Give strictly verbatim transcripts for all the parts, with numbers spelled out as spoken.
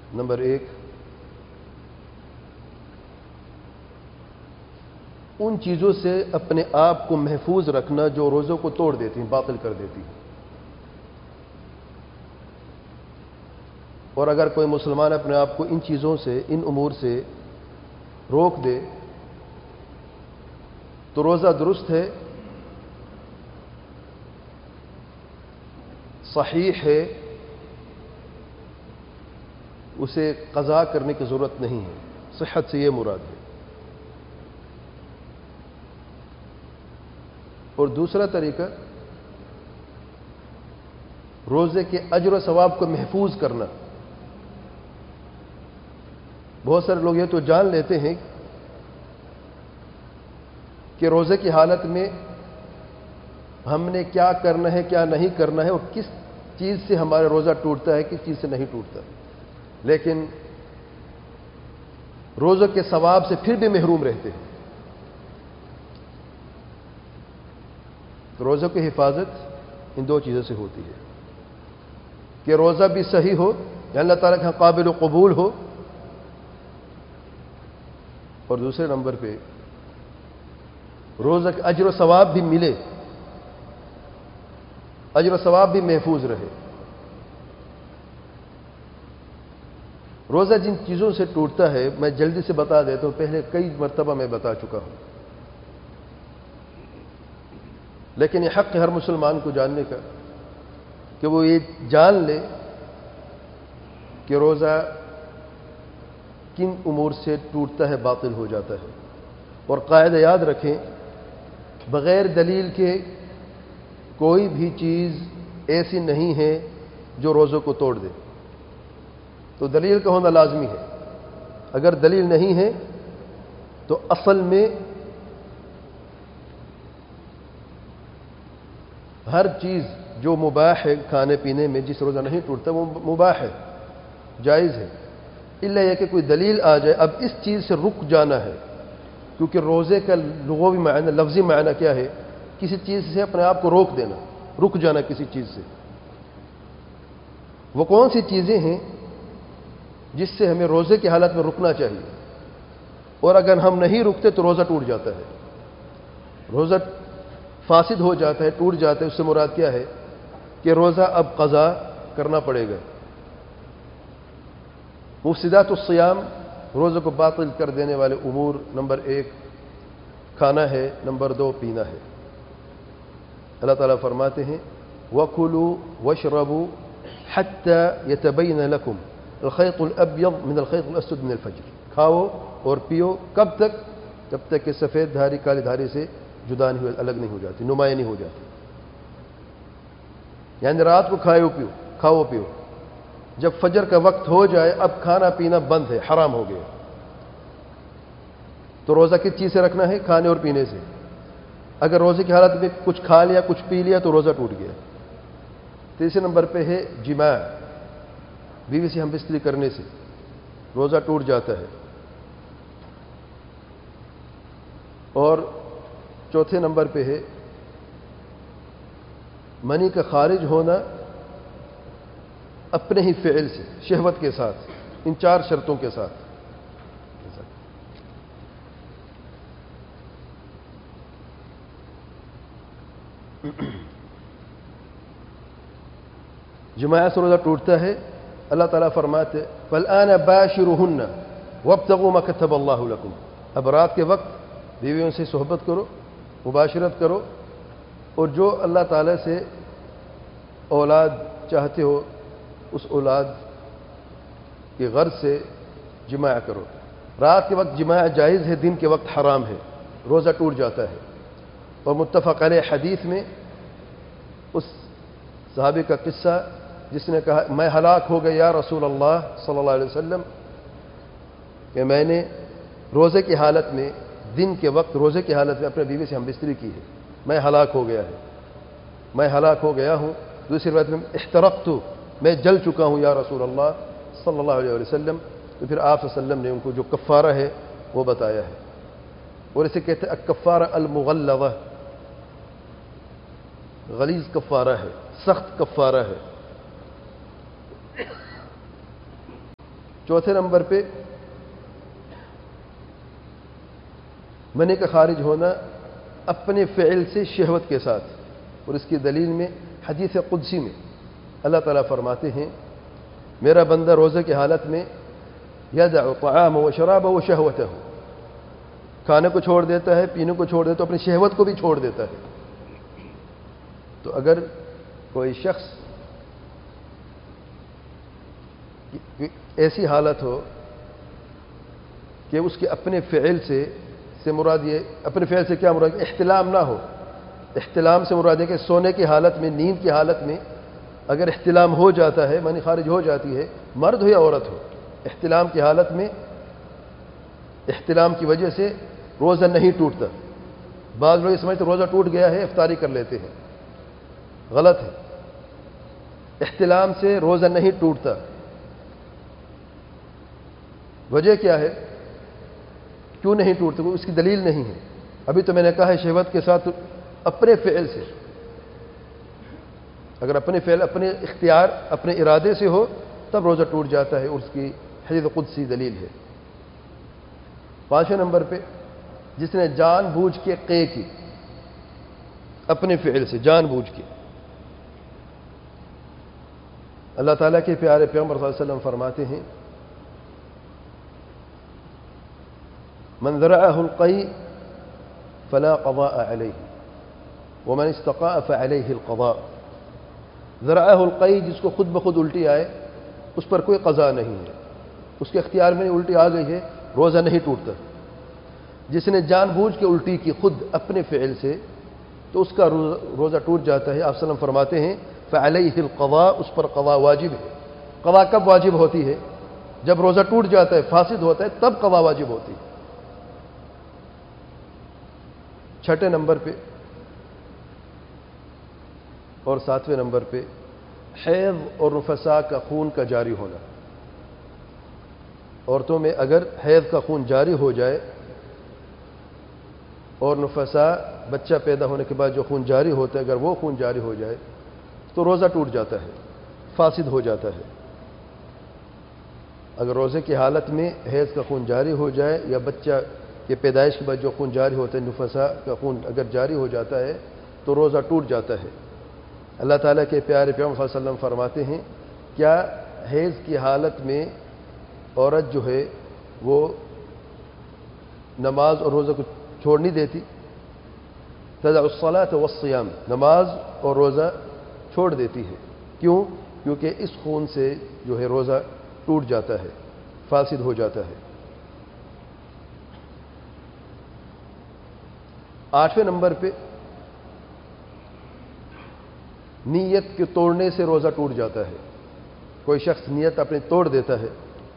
Number ایک، ان چیزوں سے اپنے آپ کو محفوظ رکھنا جو روزوں کو توڑ دیتی ہیں، باطل کر دیتی ہیں۔ اور اگر کوئی مسلمان اپنے آپ کو ان چیزوں سے، ان امور سے روک دے تو روزہ درست ہے، صحیح ہے، اسے قضا کرنے کی ضرورت نہیں ہے۔ صحت سے یہ مراد ہے۔ اور دوسرا طریقہ، روزے کے اجر و ثواب کو محفوظ کرنا۔ بہت سارے لوگ یہ تو جان لیتے ہیں کہ روزے کی حالت میں ہم نے کیا کرنا ہے، کیا نہیں کرنا ہے، اور کس چیز سے ہمارا روزہ ٹوٹتا ہے، کس چیز سے نہیں ٹوٹتا، لیکن روزوں کے ثواب سے پھر بھی محروم رہتے ہیں۔ تو روزوں کی حفاظت ان دو چیزوں سے ہوتی ہے کہ روزہ بھی صحیح ہو، یا اللہ تعالیٰ کے ہاں قابل و قبول ہو، اور دوسرے نمبر پہ روزہ کے اجر و ثواب بھی ملے، اجر و ثواب بھی محفوظ رہے۔ روزہ جن چیزوں سے ٹوٹتا ہے میں جلدی سے بتا دیتا ہوں، پہلے کئی مرتبہ میں بتا چکا ہوں، لیکن یہ حق ہے ہر مسلمان کو جاننے کا کہ وہ یہ جان لے کہ روزہ کن امور سے ٹوٹتا ہے، باطل ہو جاتا ہے۔ اور قاعدہ یاد رکھیں، بغیر دلیل کے کوئی بھی چیز ایسی نہیں ہے جو روزوں کو توڑ دے۔ تو دلیل کا ہونا لازمی ہے۔ اگر دلیل نہیں ہے تو اصل میں ہر چیز جو مباح ہے کھانے پینے میں، جس روزہ نہیں ٹوٹتا، وہ مباح ہے، جائز ہے، الا یہ کہ کوئی دلیل آ جائے اب اس چیز سے رک جانا ہے، کیونکہ روزے کا لغوی معنی، لفظی معنی کیا ہے؟ کسی چیز سے اپنے آپ کو روک دینا، رک جانا کسی چیز سے۔ وہ کون سی چیزیں ہیں جس سے ہمیں روزے کی حالت میں رکنا چاہیے؟ اور اگر ہم نہیں رکتے تو روزہ ٹوٹ جاتا ہے، روزہ فاسد ہو جاتا ہے، ٹوٹ جاتا ہے۔ اس سے مراد کیا ہے کہ روزہ اب قضا کرنا پڑے گا۔ مفسدات الصیام، روزے کو باطل کر دینے والے امور، نمبر ایک کھانا ہے، نمبر دو پینا ہے۔ اللہ تعالیٰ فرماتے ہیں وَكُلُوا وَاشْرَبُوا حَتَّى يَتَبَيَّنَ لَكُمْ الْخَيْطُ الْأَبْيَضُ مِنَ الْخَيْطِ الْأَسْوَدِ مِنَ الْفَجْرِ۔ کھاؤ اور پیو، کب تک؟ جب تک کہ سفید دھاری کالی دھاری سے جدا نہیں، الگ نہیں ہو جاتی، نمایاں نہیں ہو جاتی۔ یعنی رات کو کھاؤ پیو، کھاؤ پیو، جب فجر کا وقت ہو جائے اب کھانا پینا بند ہے، حرام ہو گیا۔ تو روزہ کس چیز سے رکھنا ہے؟ کھانے اور پینے سے۔ اگر روزے کی حالت میں کچھ کھا لیا، کچھ پی لیا تو روزہ ٹوٹ گیا۔ تیسرے نمبر پہ ہے جماع، بیوی سے ہم بستری کرنے سے روزہ ٹوٹ جاتا ہے۔ اور چوتھے نمبر پہ ہے منی کا خارج ہونا اپنے ہی فعل سے، شہوت کے ساتھ، ان چار شرطوں کے ساتھ۔ جماع سے روزہ ٹوٹتا ہے۔ اللہ تعالیٰ فرماتے فَالْآنَ بَاشِرُهُنَّ وَابْتَغُوا مَا كَتَبَ اللَّهُ لَكُمْ۔ اب رات کے وقت بیویوں سے صحبت کرو، مباشرت کرو، اور جو اللہ تعالیٰ سے اولاد چاہتے ہو اس اولاد کی غرض سے جماع کرو۔ رات کے وقت جماع جائز ہے، دن کے وقت حرام ہے، روزہ ٹوٹ جاتا ہے۔ اور متفق علیہ حدیث میں اس صحابی کا قصہ جس نے کہا میں ہلاک ہو گیا یا رسول اللہ صلی اللہ علیہ وسلم، کہ میں نے روزے کی حالت میں، دن کے وقت روزے کی حالت میں اپنے بیوی سے ہم بستری کی ہے، میں ہلاک ہو گیا ہے، میں ہلاک ہو گیا ہوں۔ دوسری روایت میں احترقت، میں جل چکا ہوں یا رسول اللہ صلی اللہ علیہ وسلم۔ تو پھر آپ صلی اللہ علیہ وسلم نے ان کو جو کفارہ ہے وہ بتایا ہے، اور اسے کہتے ہیں الکفارہ المغلظہ، غلیظ کفارہ ہے، سخت کفارہ ہے۔ چوتھے نمبر پہ منی کا خارج ہونا اپنے فعل سے شہوت کے ساتھ، اور اس کی دلیل میں حدیث قدسی میں اللہ تعالیٰ فرماتے ہیں میرا بندہ روزے کی حالت میں یدع طعامہ و شرابہ و شہوتہ، کھانے کو چھوڑ دیتا ہے، پینے کو چھوڑ دیتا ہے، اپنی شہوت کو بھی چھوڑ دیتا ہے۔ تو اگر کوئی شخص ایسی حالت ہو کہ اس کے اپنے فعل سے سے مراد یہ اپنے فعل سے کیا مراد احتلام نہ ہو، احتلام سے مراد ہے کہ سونے کی حالت میں، نیند کی حالت میں اگر احتلام ہو جاتا ہے، منی خارج ہو جاتی ہے، مرد ہو یا عورت ہو، احتلام کی حالت میں احتلام کی وجہ سے روزہ نہیں ٹوٹتا۔ بعض لوگ یہ سمجھتے روزہ ٹوٹ گیا ہے افطاری کر لیتے ہیں، غلط ہے۔ احتلام سے روزہ نہیں ٹوٹتا۔ وجہ کیا ہے؟ کیوں نہیں ٹوٹتا؟ اس کی دلیل نہیں ہے۔ ابھی تو میں نے کہا ہے شہوت کے ساتھ اپنے فعل سے، اگر اپنے فعل، اپنے اختیار، اپنے ارادے سے ہو تب روزہ ٹوٹ جاتا ہے، اور اس کی حدیث قدسی دلیل ہے۔ پانچویں نمبر پہ جس نے جان بوجھ کے قے کی، اپنے فعل سے جان بوجھ کے، اللہ تعالیٰ کے پیارے پیغمبر صلی اللہ علیہ وسلم فرماتے ہیں من ذرعه القيء فلا قضاء عليه ومن استقاء فعليه القضاء۔ ذرعه القيء جس کو خود بخود الٹی آئے اس پر کوئی قضا نہیں ہے، اس کے اختیار میں الٹی آ گئی ہے، روزہ نہیں ٹوٹتا۔ جس نے جان بوجھ کے الٹی کی خود اپنے فعل سے تو اس کا روزہ ٹوٹ جاتا ہے۔ آپ صلی اللہ علیہ وسلم فرماتے ہیں فعليه القضاء، اس پر قضا واجب ہے۔ قضا کب واجب ہوتی ہے؟ جب روزہ ٹوٹ جاتا ہے، فاسد ہوتا ہے، تب قضا واجب ہوتی ہے۔ چھٹے نمبر پہ اور ساتویں نمبر پہ حیض اور نفساء کا خون کا جاری ہونا۔ عورتوں میں اگر حیض کا خون جاری ہو جائے اور نفساء بچہ پیدا ہونے کے بعد جو خون جاری ہوتا ہے، اگر وہ خون جاری ہو جائے تو روزہ ٹوٹ جاتا ہے، فاسد ہو جاتا ہے۔ اگر روزے کی حالت میں حیض کا خون جاری ہو جائے یا بچہ کے پیدائش کے بعد جو خون جاری ہوتا ہے، نفساء کا خون اگر جاری ہو جاتا ہے تو روزہ ٹوٹ جاتا ہے۔ اللہ تعالیٰ کے پیارے پیغمبر صلی اللہ علیہ وسلم فرماتے ہیں کیا حیض کی حالت میں عورت جو ہے وہ نماز اور روزہ کو چھوڑ نہیں دیتی؟ تدع الصلاۃ والصیام، نماز اور روزہ چھوڑ دیتی ہے۔ کیوں؟ کیونکہ اس خون سے جو ہے روزہ ٹوٹ جاتا ہے، فاسد ہو جاتا ہے۔ آٹھویں نمبر پہ نیت کے توڑنے سے روزہ ٹوٹ جاتا ہے۔ کوئی شخص نیت اپنی توڑ دیتا ہے،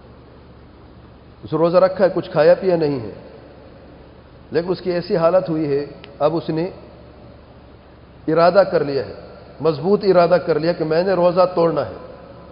اس روزہ رکھا ہے، کچھ کھایا پیا نہیں ہے، لیکن اس کی ایسی حالت ہوئی ہے اب اس نے ارادہ کر لیا ہے، مضبوط ارادہ کر لیا کہ میں نے روزہ توڑنا ہے،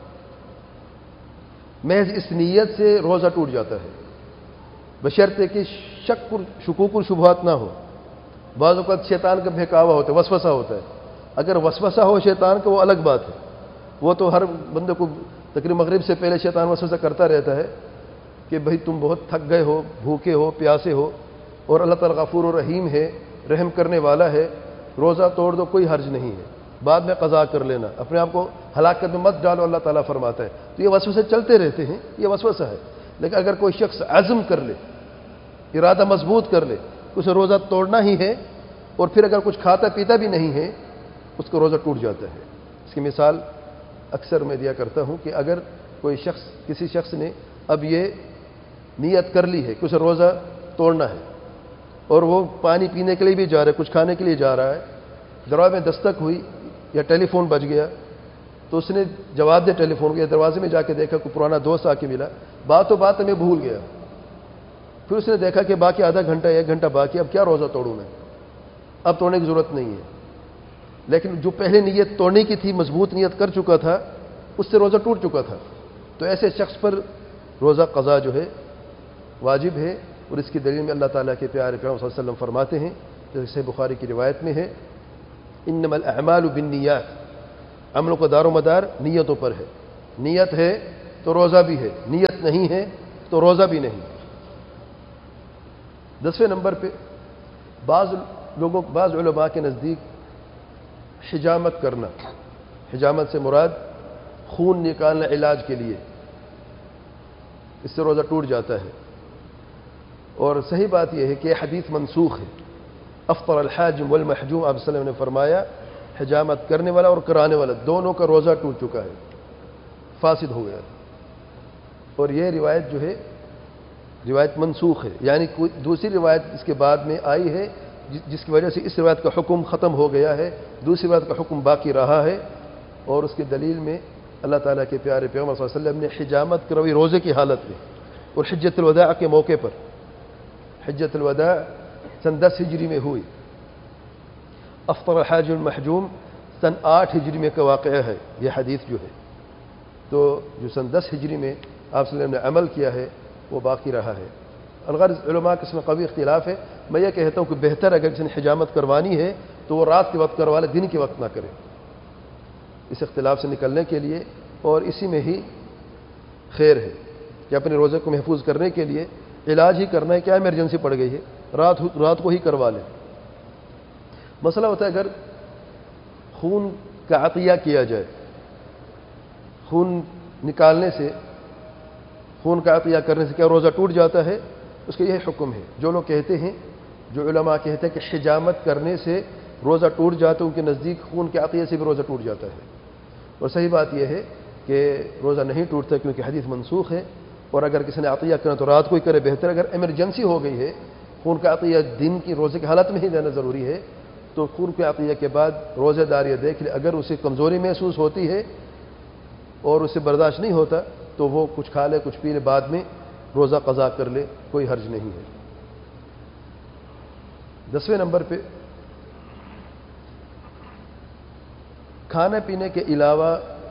محض اس نیت سے روزہ ٹوٹ جاتا ہے، بشرطے کہ شک شکوک و شبہات نہ ہو۔ بعض اوقات شیطان کا بہکاوا ہوتا ہے، وسوسہ ہوتا ہے۔ اگر وسوسہ ہو شیطان کا وہ الگ بات ہے، وہ تو ہر بندے کو تقریباً مغرب سے پہلے شیطان وسوسہ کرتا رہتا ہے کہ بھائی تم بہت تھک گئے ہو، بھوکے ہو، پیاسے ہو، اور اللہ تعالیٰ غفور و رحیم ہے، رحم کرنے والا ہے، روزہ توڑ دو، کوئی حرج نہیں ہے، بعد میں قضا کر لینا، اپنے آپ کو ہلاکت میں مت ڈالو، اللہ تعالیٰ فرماتا ہے۔ تو یہ وسوسے چلتے رہتے ہیں، یہ وسوسہ ہے۔ لیکن اگر کوئی شخص عزم کر لے، ارادہ مضبوط کر لے، اسے روزہ توڑنا ہی ہے، اور پھر اگر کچھ کھاتا پیتا بھی نہیں ہے، اس کا روزہ ٹوٹ جاتا ہے۔ اس کی مثال اکثر میں دیا کرتا ہوں کہ اگر کوئی شخص، کسی شخص نے اب یہ نیت کر لی ہے کہ اسے روزہ توڑنا ہے، اور وہ پانی پینے کے لیے بھی جا رہا ہے، کچھ کھانے کے لیے جا رہا ہے، دروازے میں دستک ہوئی یا ٹیلی فون بج گیا تو اس نے جواب دیا ٹیلی فون کو، یا دروازے میں جا کے دیکھا کوئی پرانا دوست آ کے ملا، بات و بات میں بھول گیا، پھر اس نے دیکھا کہ باقی آدھا گھنٹہ ایک گھنٹہ باقی، اب کیا روزہ توڑوں میں، اب توڑنے کی ضرورت نہیں ہے۔ لیکن جو پہلے نیت توڑنے کی تھی، مضبوط نیت کر چکا تھا، اس سے روزہ ٹوٹ چکا تھا، تو ایسے شخص پر روزہ قضا جو ہے واجب ہے۔ اور اس کی دلیل میں اللہ تعالیٰ کے پیارے پیغمبر صلی اللہ علیہ وسلم فرماتے ہیں، جیسے بخاری کی روایت میں ہے انما الاعمال بالنیات، عملوں کا دار و مدار نیتوں پر ہے، نیت ہے تو روزہ بھی ہے، نیت نیت نہیں ہے تو روزہ بھی نہیں۔ دسویں نمبر پہ بعض لوگوں بعض علماء کے نزدیک حجامت کرنا، حجامت سے مراد خون نکالنا علاج کے لیے، اس سے روزہ ٹوٹ جاتا ہے۔ اور صحیح بات یہ ہے کہ حدیث منسوخ ہے۔ افطر الحاجم والمحجوم، آپ صلی اللہ علیہ وسلم نے فرمایا حجامت کرنے والا اور کرانے والا دونوں کا روزہ ٹوٹ چکا ہے، فاسد ہو گیا۔ اور یہ روایت جو ہے روایت منسوخ ہے، یعنی کوئی دوسری روایت اس کے بعد میں آئی ہے جس کی وجہ سے اس روایت کا حکم ختم ہو گیا ہے، دوسری روایت کا حکم باقی رہا ہے۔ اور اس کی دلیل میں اللہ تعالیٰ کے پیارے پیغمبر صلی اللہ علیہ وسلم نے حجامت کروی روزے کی حالت میں اور حجۃ الوداع کے موقع پر۔ حجۃ الوداع سن دس ہجری میں ہوئی، افطر الحاج المحجوم سن آٹھ ہجری میں کا واقعہ ہے یہ حدیث جو ہے۔ تو جو سن دس ہجری میں آپ صلی اللہ علیہ وسلم نے عمل کیا ہے وہ باقی رہا ہے۔ الغرض علماء کے اس میں قوی اختلاف ہے۔ میں یہ کہتا ہوں کہ بہتر اگر کسی نے حجامت کروانی ہے تو وہ رات کے وقت کروا لے، دن کے وقت نہ کرے، اس اختلاف سے نکلنے کے لیے، اور اسی میں ہی خیر ہے کہ اپنے روزے کو محفوظ کرنے کے لیے علاج ہی کرنا ہے، کیا ایمرجنسی پڑ گئی ہے، رات رات کو ہی کروا لیں۔ مسئلہ ہوتا ہے اگر خون کا عطیہ کیا جائے، خون نکالنے سے، خون کا عطیہ کرنے سے کیا روزہ ٹوٹ جاتا ہے؟ اس کا یہ حکم ہے۔ جو لوگ کہتے ہیں، جو علماء کہتے ہیں کہ حجامت کرنے سے روزہ ٹوٹ جاتا ہے، ان کے نزدیک خون کے عطیے سے بھی روزہ ٹوٹ جاتا ہے۔ اور صحیح بات یہ ہے کہ روزہ نہیں ٹوٹتا کیونکہ حدیث منسوخ ہے، اور اگر کسی نے عطیہ کرنا تو رات کو ہی کرے بہتر۔ اگر ایمرجنسی ہو گئی ہے، خون کا عطیہ دن کی روزے کی حالت میں ہی دینا ضروری ہے، تو خون کے عطیہ کے بعد روزے دار یہ دیکھ لے، اگر اسے کمزوری محسوس ہوتی ہے اور اسے برداشت نہیں ہوتا تو وہ کچھ کھا لے، کچھ پی لے، بعد میں روزہ قضا کر لے، کوئی حرج نہیں ہے۔ دسویں نمبر پہ کھانے پینے کے علاوہ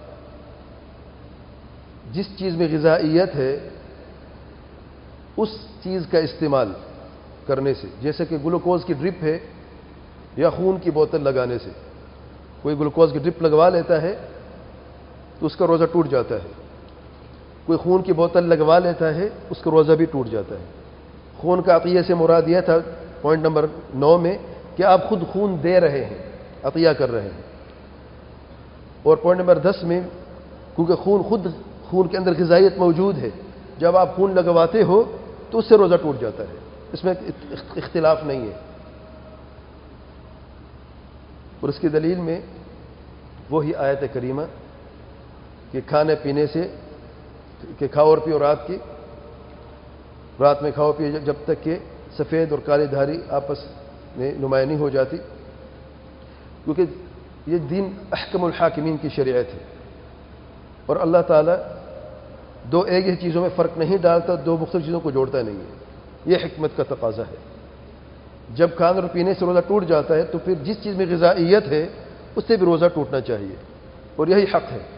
جس چیز میں غذائیت ہے اس چیز کا استعمال کرنے سے، جیسے کہ گلوکوز کی ڈرپ ہے یا خون کی بوتل لگانے سے، کوئی گلوکوز کی ڈرپ لگوا لیتا ہے تو اس کا روزہ ٹوٹ جاتا ہے، کوئی خون کی بوتل لگوا لیتا ہے اس کا روزہ بھی ٹوٹ جاتا ہے۔ خون کا عطیہ سے مراد یہ تھا پوائنٹ نمبر نو میں کہ آپ خود خون دے رہے ہیں، عطیہ کر رہے ہیں، اور پوائنٹ نمبر دس میں کیونکہ خون خود خون کے اندر غذائیت موجود ہے، جب آپ خون لگواتے ہو تو اس سے روزہ ٹوٹ جاتا ہے، اس میں اختلاف نہیں ہے۔ اور اس کی دلیل میں وہی آیت کریمہ کہ کھانے پینے سے کہ کھاؤ اور پیو رات کی رات میں کھاؤ پیو جب تک کہ سفید اور کالی دھاری آپس میں نمایاں نہیں ہو جاتی، کیونکہ یہ دین احکم الحاکمین کی شریعت ہے، اور اللہ تعالیٰ دو ایک ہی چیزوں میں فرق نہیں ڈالتا، دو مختلف چیزوں کو جوڑتا نہیں ہے، یہ حکمت کا تقاضا ہے۔ جب کھانے اور پینے سے روزہ ٹوٹ جاتا ہے تو پھر جس چیز میں غذائیت ہے اس سے بھی روزہ ٹوٹنا چاہیے، اور یہی حق ہے۔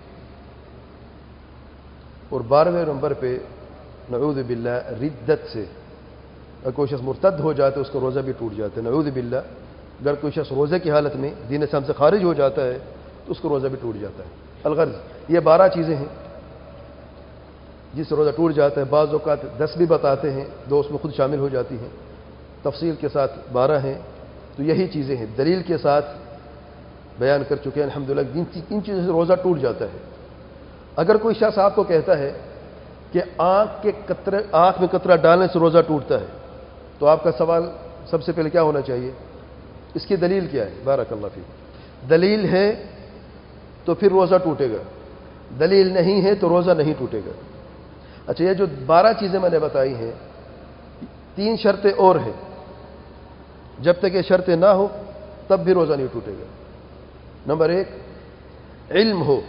اور بارہویں نمبر پہ نعوذ باللہ ردت سے، اگر کوئی شخص مرتد ہو جاتا ہے اس کا روزہ بھی ٹوٹ جاتا ہے، نعوذ باللہ۔ اگر کوئی شخص روزے کی حالت میں دین اسلام سے خارج ہو جاتا ہے تو اس کا روزہ بھی ٹوٹ جاتا ہے۔ الغرض یہ بارہ چیزیں ہیں جس سے روزہ ٹوٹ جاتا ہے، بعض اوقات دس بھی بتاتے ہیں، دو اس میں خود شامل ہو جاتی ہیں، تفصیل کے ساتھ بارہ ہیں۔ تو یہی چیزیں ہیں دلیل کے ساتھ بیان کر چکے ہیں الحمدللہ، ان چیزوں سے روزہ ٹوٹ جاتا ہے۔ اگر کوئی شخص آپ کو کہتا ہے کہ آنکھ کے قطرے آنکھ میں قطرہ ڈالنے سے روزہ ٹوٹتا ہے، تو آپ کا سوال سب سے پہلے کیا ہونا چاہیے؟ اس کی دلیل کیا ہے؟ بارک اللہ فیک۔ دلیل ہے تو پھر روزہ ٹوٹے گا، دلیل نہیں ہے تو روزہ نہیں ٹوٹے گا۔ اچھا، یہ جو بارہ چیزیں میں نے بتائی ہیں، تین شرطیں اور ہیں، جب تک یہ شرطیں نہ ہو تب بھی روزہ نہیں ٹوٹے گا۔ نمبر ایک، علم ہو،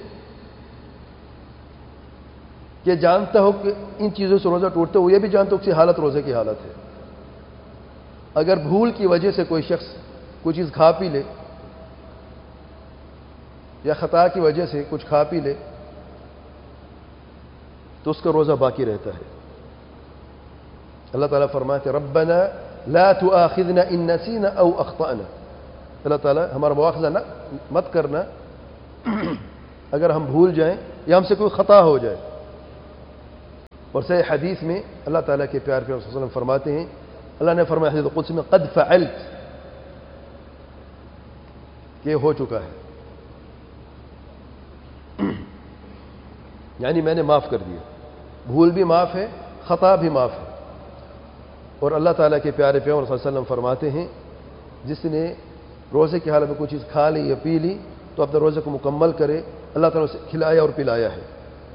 کہ جانتا ہو کہ ان چیزوں سے روزہ ٹوٹتا ہو، وہ یہ بھی جانتا ہو کہ حالت روزے کی حالت ہے۔ اگر بھول کی وجہ سے کوئی شخص کوئی چیز کھا پی لے یا خطا کی وجہ سے کچھ کھا پی لے تو اس کا روزہ باقی رہتا ہے۔ اللہ تعالیٰ فرماتے ربنا لا تؤاخذنا ان نسینا او اخطأنا، اللہ تعالیٰ ہمارا مواخذہ نہ مت کرنا اگر ہم بھول جائیں یا ہم سے کوئی خطا ہو جائے۔ اور صحیح حدیث میں اللہ تعالیٰ کے پیار پیغمبر صلی اللہ علیہ وسلم فرماتے ہیں، اللہ نے فرمایا حدیث قدسی میں قد فعلت، کہ ہو چکا ہے، یعنی میں نے معاف کر دیا، بھول بھی معاف ہے، خطا بھی معاف ہے۔ اور اللہ تعالیٰ کے پیارے پیغمبر صلی اللہ علیہ وسلم فرماتے ہیں، جس نے روزے کی حالت میں کوئی چیز کھا لی یا پی لی تو اپنے روزے کو مکمل کرے، اللہ تعالیٰ نے کھلایا اور پلایا ہے۔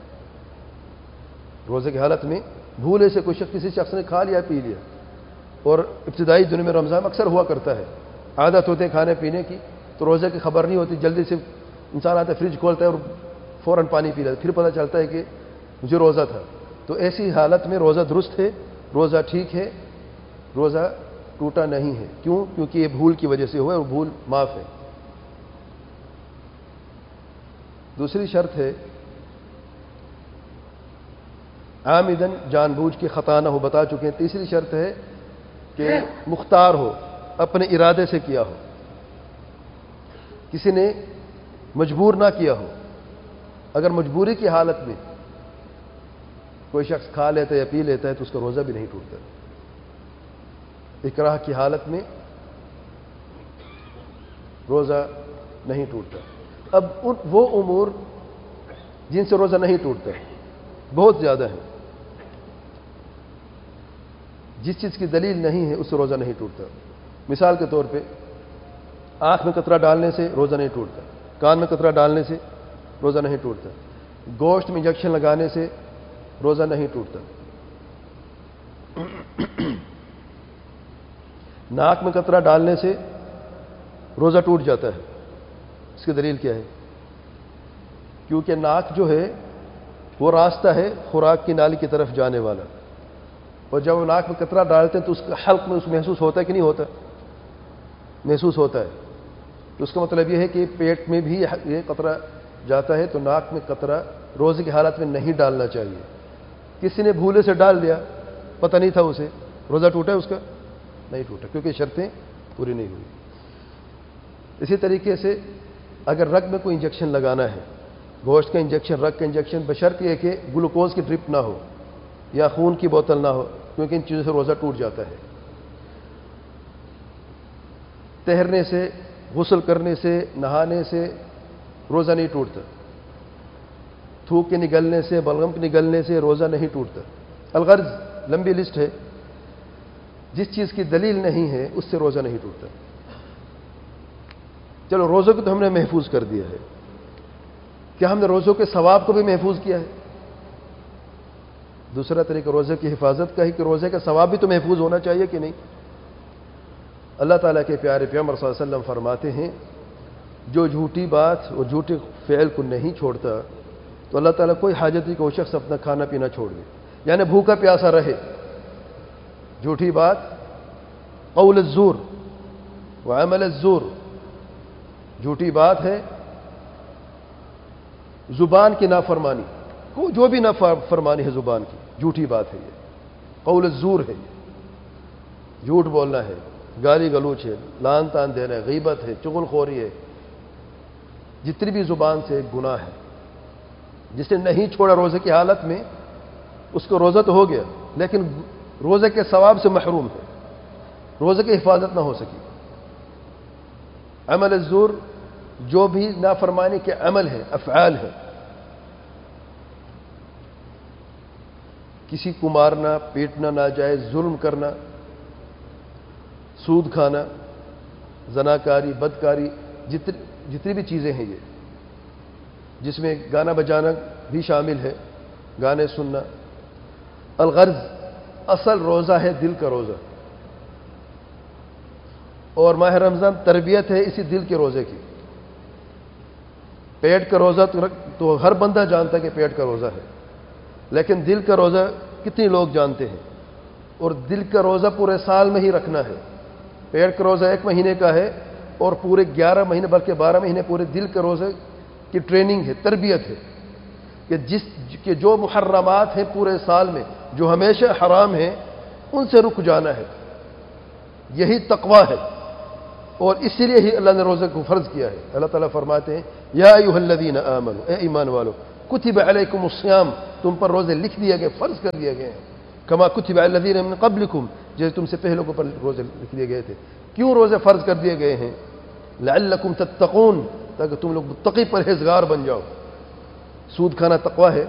روزے کی حالت میں بھولے سے کوئی شخص کسی شخص نے کھا لیا پی لیا، اور ابتدائی دنوں میں رمضان اکثر ہوا کرتا ہے، عادت ہوتے کھانے پینے کی، تو روزے کی خبر نہیں ہوتی، جلدی سے انسان آتا ہے فریج کھولتا ہے اور فوراً پانی پی لیتا ہے، پھر پتہ چلتا ہے کہ مجھے روزہ تھا۔ تو ایسی حالت میں روزہ درست ہے، روزہ ٹھیک ہے، روزہ ٹوٹا نہیں ہے۔ کیوں؟ کیونکہ یہ بھول کی وجہ سے ہوا ہے اور بھول معاف ہے۔ دوسری شرط ہے عامدن، جان بوجھ کے خطا نہ ہو، بتا چکے ہیں۔ تیسری شرط ہے کہ مختار ہو، اپنے ارادے سے کیا ہو، کسی نے مجبور نہ کیا ہو۔ اگر مجبوری کی حالت میں کوئی شخص کھا لیتا ہے یا پی لیتا ہے تو اس کا روزہ بھی نہیں ٹوٹتا۔ اکراہ کی حالت میں روزہ نہیں ٹوٹتا۔ اب ان وہ امور جن سے روزہ نہیں ٹوٹتا بہت زیادہ ہیں۔ جس چیز کی دلیل نہیں ہے اس سے روزہ نہیں ٹوٹتا۔ مثال کے طور پہ آنکھ میں قطرہ ڈالنے سے روزہ نہیں ٹوٹتا، کان میں قطرہ ڈالنے سے روزہ نہیں ٹوٹتا، گوشت میں انجیکشن لگانے سے روزہ نہیں ٹوٹتا، ناک میں قطرہ ڈالنے سے روزہ ٹوٹ جاتا ہے۔ اس کی دلیل کیا ہے؟ کیونکہ ناک جو ہے وہ راستہ ہے خوراک کی نالی کی طرف جانے والا، اور جب وہ ناک میں قطرہ ڈالتے ہیں تو اس کا حلق میں اس محسوس ہوتا ہے کہ نہیں ہوتا؟ محسوس ہوتا ہے۔ تو اس کا مطلب یہ ہے کہ پیٹ میں بھی یہ قطرہ جاتا ہے، تو ناک میں قطرہ روزے کی حالت میں نہیں ڈالنا چاہیے۔ کسی نے بھولے سے ڈال دیا، پتہ نہیں تھا اسے، روزہ ٹوٹا ہے اس کا؟ نہیں ٹوٹا، کیونکہ شرطیں پوری نہیں ہوئی۔ اسی طریقے سے اگر رگ میں کوئی انجیکشن لگانا ہے، گوشت کا انجیکشن، رگ کا انجیکشن، بشرط یہ کہ گلوکوز کی ڈرپ نہ ہو یا خون کی بوتل نہ ہو، کیونکہ ان چیزوں سے روزہ ٹوٹ جاتا ہے۔ تیرنے سے، غسل کرنے سے، نہانے سے روزہ نہیں ٹوٹتا۔ تھوک کے نگلنے سے، بلغم کے نگلنے سے روزہ نہیں ٹوٹتا۔ الغرض لمبی لسٹ ہے، جس چیز کی دلیل نہیں ہے اس سے روزہ نہیں ٹوٹتا۔ چلو روزوں کو تو ہم نے محفوظ کر دیا ہے، کیا ہم نے روزوں کے ثواب کو بھی محفوظ کیا ہے؟ دوسرا طریقہ روزے کی حفاظت کا ہے کہ روزے کا ثواب بھی تو محفوظ ہونا چاہیے کہ نہیں؟ اللہ تعالیٰ کے پیارے پیغمبر صلی اللہ علیہ وسلم فرماتے ہیں، جو جھوٹی بات اور جھوٹے فعل کو نہیں چھوڑتا تو اللہ تعالیٰ کوئی حاجت نہیں کہ وہ شخص اپنا کھانا پینا چھوڑ دے، یعنی بھوکا پیاسا رہے۔ جھوٹی بات، قول الزور وعمل الزور، جھوٹی بات ہے، زبان کی نافرمانی، کو جو بھی نافرمانی ہے زبان کی، جھوٹی بات ہے یہ، قول الزور ہے، جھوٹ بولنا ہے، گالی گلوچ ہے، لان تان دینا ہے، غیبت ہے، چغل خوری ہے، جتنی بھی زبان سے گناہ ہے، جس نے نہیں چھوڑا روزے کی حالت میں اس کو روزہ تو ہو گیا لیکن روزے کے ثواب سے محروم ہے، روزے کی حفاظت نہ ہو سکی۔ عمل الزور، جو بھی نافرمانی کے عمل ہے، افعال ہے، کسی کو مارنا، پیٹنا، ناجائز ظلم کرنا، سود کھانا، زناکاری، بدکاری، جتنی جتنی بھی چیزیں ہیں یہ، جس میں گانا بجانا بھی شامل ہے، گانے سننا۔ الغرض اصل روزہ ہے دل کا روزہ، اور ماہ رمضان تربیت ہے اسی دل کے روزے کی۔ پیٹ کا روزہ تو ہر بندہ جانتا ہے کہ پیٹ کا روزہ ہے، لیکن دل کا روزہ کتنے لوگ جانتے ہیں؟ اور دل کا روزہ پورے سال میں ہی رکھنا ہے۔ پیٹ کا روزہ ایک مہینے کا ہے اور پورے گیارہ مہینے بلکہ بارہ مہینے پورے دل کے روزے کی ٹریننگ ہے، تربیت ہے، کہ جس کہ جو محرمات ہیں پورے سال میں، جو ہمیشہ حرام ہیں، ان سے رک جانا ہے۔ یہی تقوی ہے، اور اسی لیے ہی اللہ نے روزے کو فرض کیا ہے۔ اللہ تعالیٰ فرماتے ہیں، یا ایھا الذین آمنوا، اے ایمان والو، کتب علیکم الصیام، تم پر روزے لکھ دیے گئے، فرض کر دیے گئے ہیں، کما کتب علی الذین من قبلکم، جیسے تم سے پہلے کو پر روزے لکھ دیے گئے تھے۔ کیوں روزے فرض کر دیے گئے ہیں؟ لعلکم تتقون، تاکہ تم لوگ متقی پرہیزگار بن جاؤ۔ سود کھانا تقوی ہے؟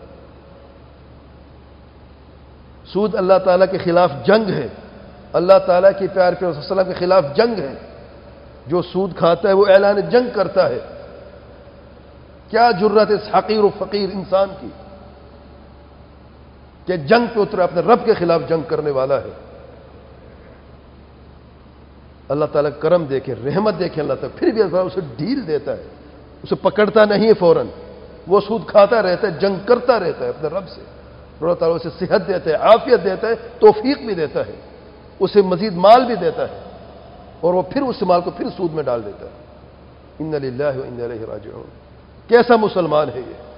سود اللہ تعالیٰ کے خلاف جنگ ہے، اللہ تعالیٰ کی پیار پیار صلی اللہ علیہ وسلم کے خلاف جنگ ہے۔ جو سود کھاتا ہے وہ اعلان جنگ کرتا ہے۔ کیا جرت اس حقیر و فقیر انسان کی کہ جنگ پہ اترا، اپنے رب کے خلاف جنگ کرنے والا ہے۔ اللہ تعالیٰ کرم دیکھے، رحمت دیکھے اللہ تعالیٰ، پھر بھی اللہ اسے ڈھیل دیتا ہے، اسے پکڑتا نہیں ہے فوراً، وہ سود کھاتا رہتا ہے، جنگ کرتا رہتا ہے اپنے رب سے۔ اللہ تعالیٰ اسے صحت دیتا ہے، عافیت دیتا ہے، توفیق بھی دیتا ہے، اسے مزید مال بھی دیتا ہے، اور وہ پھر اس مال کو پھر سود میں ڈال دیتا ہے۔ ان للہ و انا الیہ راجعون۔ کیسا مسلمان ہے یہ؟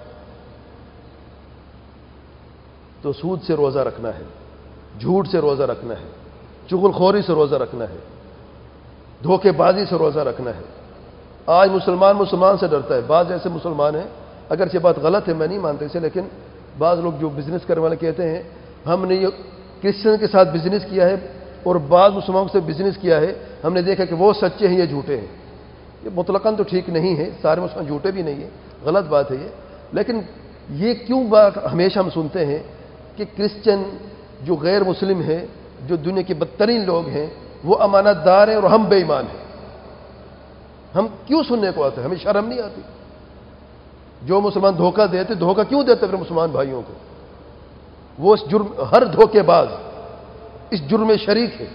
تو سود سے روزہ رکھنا ہے، جھوٹ سے روزہ رکھنا ہے، چغل خوری سے روزہ رکھنا ہے، دھوکے بازی سے روزہ رکھنا ہے۔ آج مسلمان مسلمان سے ڈرتا ہے۔ بعض ایسے مسلمان ہیں، اگرچہ بات غلط ہے، میں نہیں مانتا اسے، لیکن بعض لوگ جو بزنس کرنے والے کہتے ہیں ہم نے یہ کرسچن کے ساتھ بزنس کیا ہے اور بعض مسلمانوں سے بزنس کیا ہے، ہم نے دیکھا کہ وہ سچے ہیں، یہ جھوٹے ہیں۔ یہ مطلقاً تو ٹھیک نہیں ہے، سارے مسلمان جھوٹے بھی نہیں ہیں، غلط بات ہے یہ۔ لیکن یہ کیوں بات ہمیشہ ہم سنتے ہیں کہ کرسچن جو غیر مسلم ہیں، جو دنیا کے بدترین لوگ ہیں، وہ امانت دار ہیں اور ہم بے ایمان ہیں؟ ہم کیوں سننے کو آتے ہیں؟ ہمیں شرم نہیں آتی؟ جو مسلمان دھوکہ دیتے، دھوکہ کیوں دیتے پھر مسلمان بھائیوں کو؟ وہ اس جرم، ہر دھوکے باز اس جرم میں شریک ہے،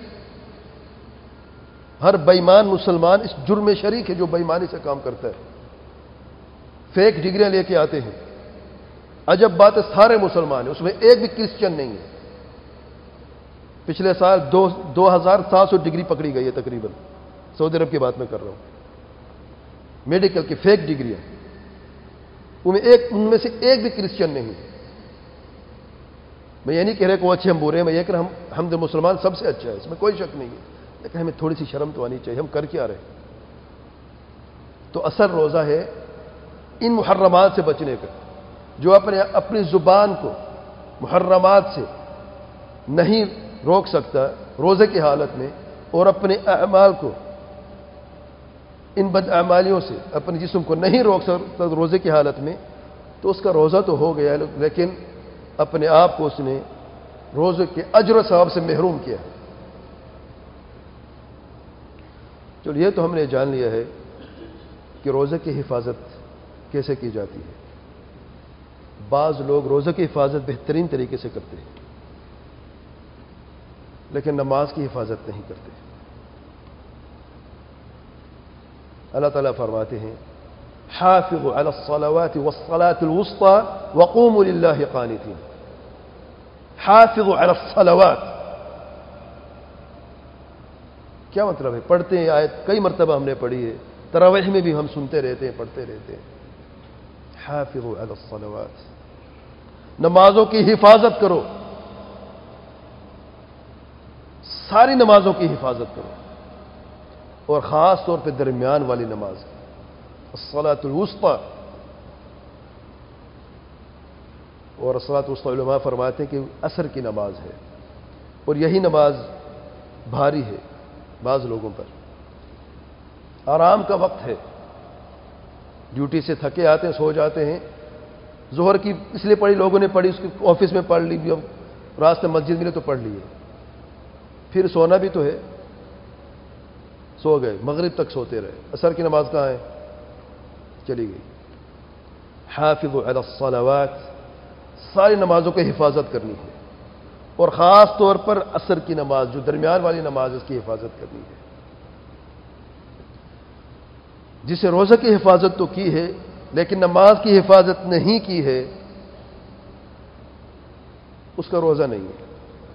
ہر بے ایمان مسلمان اس جرم میں شریک ہے جو بے ایمانی سے کام کرتا ہے۔ فیک ڈگریاں لے کے آتے ہیں، عجب بات ہے سارے مسلمان ہیں، اس میں ایک بھی کرسچن نہیں ہے۔ پچھلے سال دو دو ہزار سات سو ڈگری پکڑی گئی ہے تقریباً، سعودی عرب کی بات میں کر رہا ہوں، میڈیکل کی فیک ڈگریاں، ان میں ایک ان میں سے ایک بھی کرسچن نہیں ہے۔ میں یہ نہیں کہہ رہا کہ وہ اچھے ہم برے ہیں، میں یہ کہ ہم ہم جو مسلمان سب سے اچھا ہے، اس میں کوئی شک نہیں ہے، لیکن ہمیں تھوڑی سی شرم تو آنی چاہیے، ہم کر کیا رہے؟ تو اصل روزہ ہے ان محرمات سے بچنے کا۔ جو اپنے اپنی زبان کو محرمات سے نہیں روک سکتا روزے کی حالت میں، اور اپنے اعمال کو ان بد اعمالیوں سے اپنے جسم کو نہیں روک سکتا روزے کی حالت میں، تو اس کا روزہ تو ہو گیا، لیکن اپنے آپ کو اس نے روزے کے اجر و ثواب سے محروم کیا۔ چلو یہ تو ہم نے جان لیا ہے کہ روزے کی حفاظت کیسے کی جاتی ہے۔ بعض لوگ روزے کی حفاظت بہترین طریقے سے کرتے ہیں، لیکن نماز کی حفاظت نہیں کرتے۔ اللہ تعالیٰ فرماتے ہیں حافظوا علی الصلوات والصلاة الوسطى وقوموا للہ قانتین۔ حافظوا علی الصلوات کیا مطلب ہے؟ پڑھتے ہیں آیت، کئی مرتبہ ہم نے پڑھی ہے، تراویح میں بھی ہم سنتے رہتے ہیں، پڑھتے رہتے ہیں۔ حافظوا علی الصلوات، نمازوں کی حفاظت کرو، ساری نمازوں کی حفاظت کرو، اور خاص طور پہ درمیان والی نماز کی، الصلاۃ الوسطی۔ اور الصلاۃ الوسطی علماء فرماتے ہیں کہ عصر کی نماز ہے، اور یہی نماز بھاری ہے بعض لوگوں پر، آرام کا وقت ہے، ڈیوٹی سے تھکے آتے ہیں، سو جاتے ہیں، ظہر کی اس لیے پڑھی لوگوں نے پڑھی، اس کی آفس میں پڑھ لی، اب راستے مسجد ملے تو پڑھ لیے، پھر سونا بھی تو ہے، سو گئے، مغرب تک سوتے رہے، عصر کی نماز کہاں ہے؟ چلی گئی۔ حافظوا علی الصلوات، ساری نمازوں کی حفاظت کرنی ہے، اور خاص طور پر عصر کی نماز جو درمیان والی نماز اس کی حفاظت کرنی ہے۔ جسے روزہ کی حفاظت تو کی ہے لیکن نماز کی حفاظت نہیں کی ہے، اس کا روزہ نہیں ہے،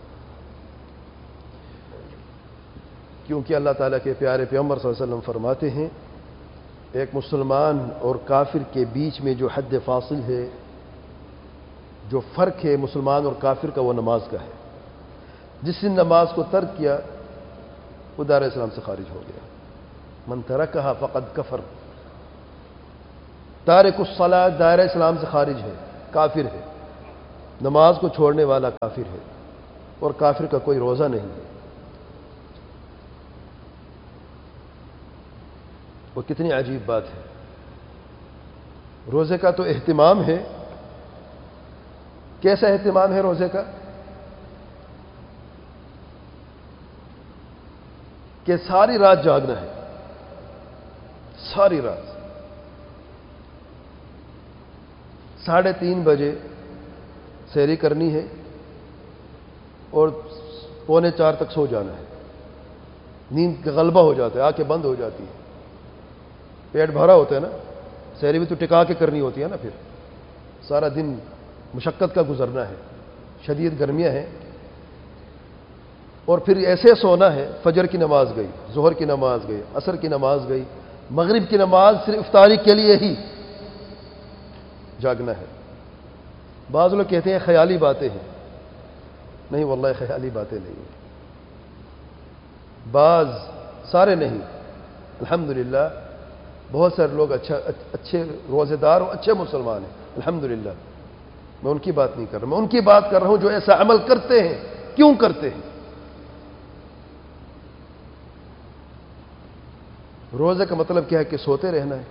کیونکہ اللہ تعالیٰ کے پیارے پیغمبر صلی اللہ علیہ وسلم فرماتے ہیں ایک مسلمان اور کافر کے بیچ میں جو حد فاصل ہے، جو فرق ہے مسلمان اور کافر کا، وہ نماز کا ہے۔ جس نے نماز کو ترک کیا وہ دار اسلام سے خارج ہو گیا۔ من ترکھا فقد کفر، تارک الصلاۃ دائرہ اسلام سے خارج ہے، کافر ہے، نماز کو چھوڑنے والا کافر ہے، اور کافر کا کوئی روزہ نہیں ہے۔ وہ کتنی عجیب بات ہے۔ روزے کا تو اہتمام ہے، کیسا اہتمام ہے روزے کا کہ ساری رات جاگنا ہے، ساری رات ساڑھے تین بجے سحری کرنی ہے اور پونے چار تک سو جانا ہے۔ نیند کا غلبہ ہو جاتا ہے، آنکھیں بند ہو جاتی ہے، پیٹ بھرا ہوتا ہے نا، سحری بھی تو ٹکا کے کرنی ہوتی ہے نا، پھر سارا دن مشقت کا گزرنا ہے، شدید گرمیاں ہیں، اور پھر ایسے سونا ہے۔ فجر کی نماز گئی، ظہر کی نماز گئی، عصر کی نماز گئی، مغرب کی نماز صرف افطاری کے لیے ہی جاگنا ہے۔ بعض لوگ کہتے ہیں خیالی باتیں ہیں، نہیں واللہ خیالی باتیں نہیں ہیں، بعض سارے نہیں، الحمدللہ بہت سارے لوگ اچھا اچھے روزے دار اور اچھے مسلمان ہیں، الحمدللہ۔ میں ان کی بات نہیں کر رہا، میں ان کی بات کر رہا ہوں جو ایسا عمل کرتے ہیں۔ کیوں کرتے ہیں؟ روزے کا مطلب کیا ہے کہ سوتے رہنا ہے؟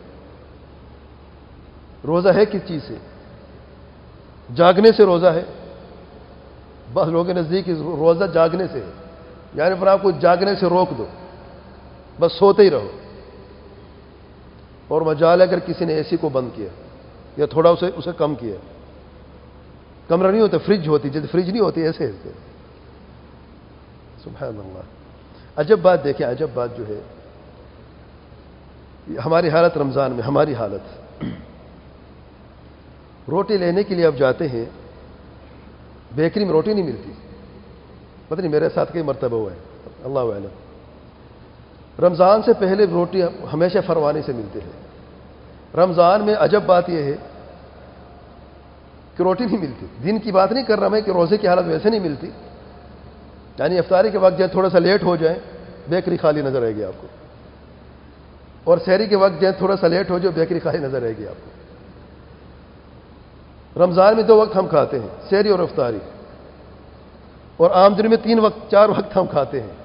روزہ ہے کس چیز سے؟ جاگنے سے روزہ ہے۔ بعض لوگوں کے نزدیک روزہ جاگنے سے ہے، یعنی پھر آپ کو جاگنے سے روک دو، بس سوتے ہی رہو۔ اور مجال اگر کسی نے اے سی کو بند کیا یا تھوڑا اسے اسے کم کیا، کمرہ نہیں ہوتا، فریج ہوتی، جیسے فریج نہیں ہوتی ایسے ایسے سبحان اللہ۔ عجب بات دیکھیں، عجب بات جو ہے ہماری حالت رمضان میں، ہماری حالت روٹی لینے کے لیے اب جاتے ہیں، بیکری میں روٹی نہیں ملتی، پتہ نہیں میرے ساتھ کئی مرتبہ ہوا ہے، اللہ اعلم۔ رمضان سے پہلے روٹی ہمیشہ فروانی سے ملتے ہیں، رمضان میں عجب بات یہ ہے کہ روٹی نہیں ملتی۔ دن کی بات نہیں کر رہا میں کہ روزے کی حالت ویسے نہیں ملتی، یعنی افطاری کے وقت جائے تھوڑا سا لیٹ ہو جائے بیکری خالی نظر آئے گی آپ کو، اور سحری کے وقت جائے تھوڑا سا لیٹ ہو جائے بیکری خالی نظر آئے گی آپ کو۔ رمضان میں دو وقت ہم کھاتے ہیں، سحری اور افطاری، اور عام دن میں تین وقت چار وقت ہم کھاتے ہیں۔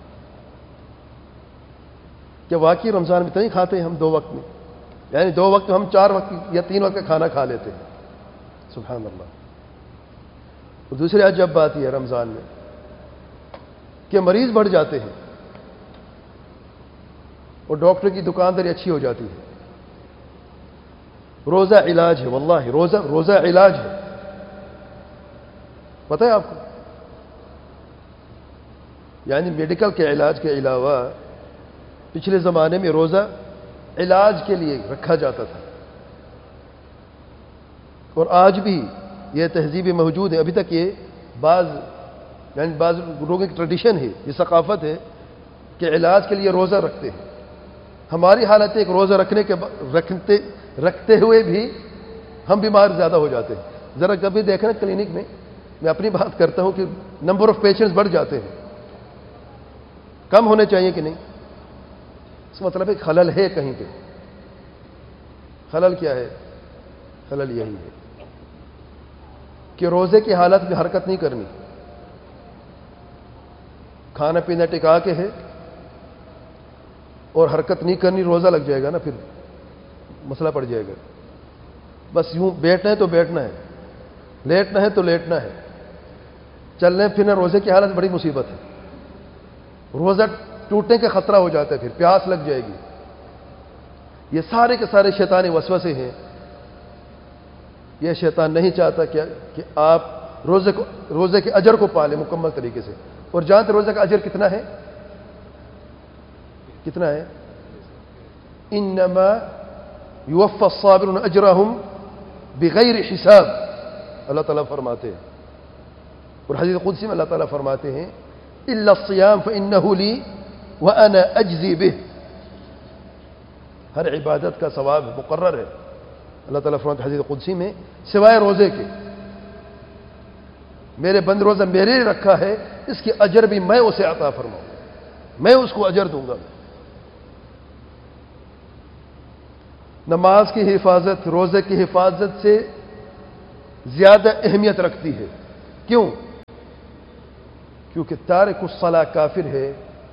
کہ واقعی رمضان میں تو نہیں کھاتے ہیں ہم دو وقت میں، یعنی دو وقت ہم چار وقت یا تین وقت کا کھانا کھا لیتے ہیں، سبحان اللہ۔ اور دوسری عجب بات یہ ہے رمضان میں کہ مریض بڑھ جاتے ہیں اور ڈاکٹر کی دکانداری اچھی ہو جاتی ہے۔ روزہ علاج ہے، واللہ روزہ روزہ علاج ہے، پتہ ہے آپ کو؟ یعنی میڈیکل کے علاج کے علاوہ پچھلے زمانے میں روزہ علاج کے لیے رکھا جاتا تھا، اور آج بھی یہ تہذیبیں موجود ہیں۔ ابھی تک یہ بعض یعنی بعض لوگوں کی ٹریڈیشن ہے، یہ ثقافت ہے کہ علاج کے لیے روزہ رکھتے ہیں۔ ہماری حالت ایک روزہ رکھنے کے رکھتے رکھتے ہوئے بھی ہم بیمار زیادہ ہو جاتے ہیں۔ ذرا کبھی دیکھنا کلینک میں، میں اپنی بات کرتا ہوں کہ نمبر آف پیشنٹس بڑھ جاتے ہیں، کم ہونے چاہیے کہ نہیں؟ اس کا مطلب ہے خلل ہے کہیں پہ۔ خلل کیا ہے؟ خلل یہی ہے کہ روزے کی حالت میں حرکت نہیں کرنی، کھانا پینا ٹکا کے ہے اور حرکت نہیں کرنی، روزہ لگ جائے گا نا، پھر مسئلہ پڑ جائے گا۔ بس یوں بیٹھنا ہے تو بیٹھنا ہے، لیٹنا ہے تو لیٹنا ہے، چلنے پھرنا روزے کی حالت بڑی مصیبت ہے۔ روزہ ٹوٹنے کا خطرہ ہو جاتا ہے، پھر پیاس لگ جائے گی۔ یہ سارے کے سارے شیطانی وسوسے ہیں۔ یہ شیطان نہیں چاہتا کہ کہ آپ روزے کو روزے کے اجر کو پالیں مکمل طریقے سے۔ اور جانتے روزے کا اجر کتنا ہے؟ کتنا ہے؟ انما یوفی الصابرون اجرہم بغیر حساب، اللہ تعالیٰ فرماتے ہیں۔ اور حدیث قدسی میں اللہ تعالیٰ فرماتے ہیں الا الصیام فانہ لی وانا اجزی بہ، ہر عبادت کا ثواب مقرر ہے، اللہ تعالیٰ فرماتے ہیں حدیث قدسی میں، سوائے روزے کے، میرے بند روزہ میرے لیے رکھا ہے، اس کی اجر بھی میں اسے عطا فرماؤں، میں اس کو اجر دوں گا۔ نماز کی حفاظت روزے کی حفاظت سے زیادہ اہمیت رکھتی ہے. کیوں؟ کیونکہ تارک الصلاۃ کافر ہے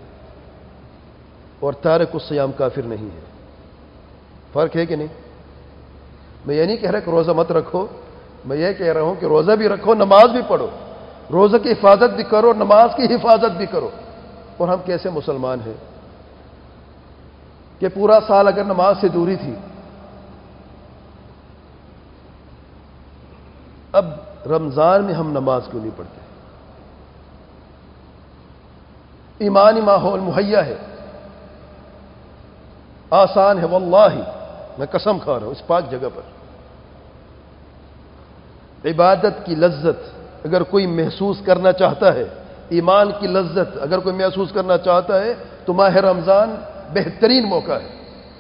اور تارک الصیام کافر نہیں ہے. فرق ہے کہ نہیں؟ میں یہ نہیں کہہ رہا کہ روزہ مت رکھو، میں یہ کہہ رہا ہوں کہ روزہ بھی رکھو، نماز بھی پڑھو، روزہ کی حفاظت بھی کرو، نماز کی حفاظت بھی کرو. اور ہم کیسے مسلمان ہیں کہ پورا سال اگر نماز سے دوری تھی، اب رمضان میں ہم نماز کیوں نہیں پڑھتے؟ ایمانی ماحول مہیا ہے، آسان ہے، واللہ میں قسم کھا رہا ہوں اس پاک جگہ پر. عبادت کی لذت اگر کوئی محسوس کرنا چاہتا ہے، ایمان کی لذت اگر کوئی محسوس کرنا چاہتا ہے تو ماہ رمضان بہترین موقع ہے.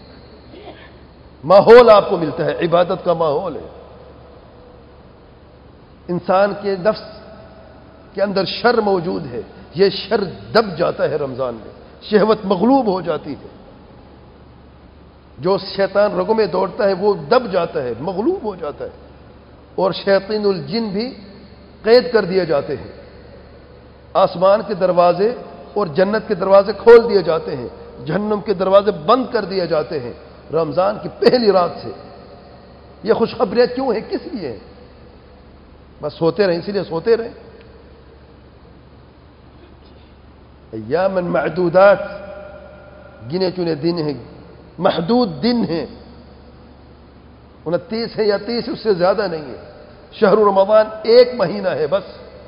ماحول آپ کو ملتا ہے، عبادت کا ماحول ہے. انسان کے نفس کے اندر شر موجود ہے، یہ شر دب جاتا ہے رمضان میں، شہوت مغلوب ہو جاتی ہے. جو شیطان رگوں میں دوڑتا ہے وہ دب جاتا ہے، مغلوب ہو جاتا ہے. اور شیاطین الجن بھی قید کر دیے جاتے ہیں. آسمان کے دروازے اور جنت کے دروازے کھول دیے جاتے ہیں، جہنم کے دروازے بند کر دیے جاتے ہیں رمضان کی پہلی رات سے. یہ خوشخبریاں کیوں ہیں؟ کس لیے ہیں؟ بس سوتے رہیں، اسی لیے سوتے رہیں. ایاماً معدودات، گنے چنے دن ہیں، محدود دن ہیں، انتیس ہے یا تیس، اس سے زیادہ نہیں ہے. شہر رمضان ایک مہینہ ہے بس.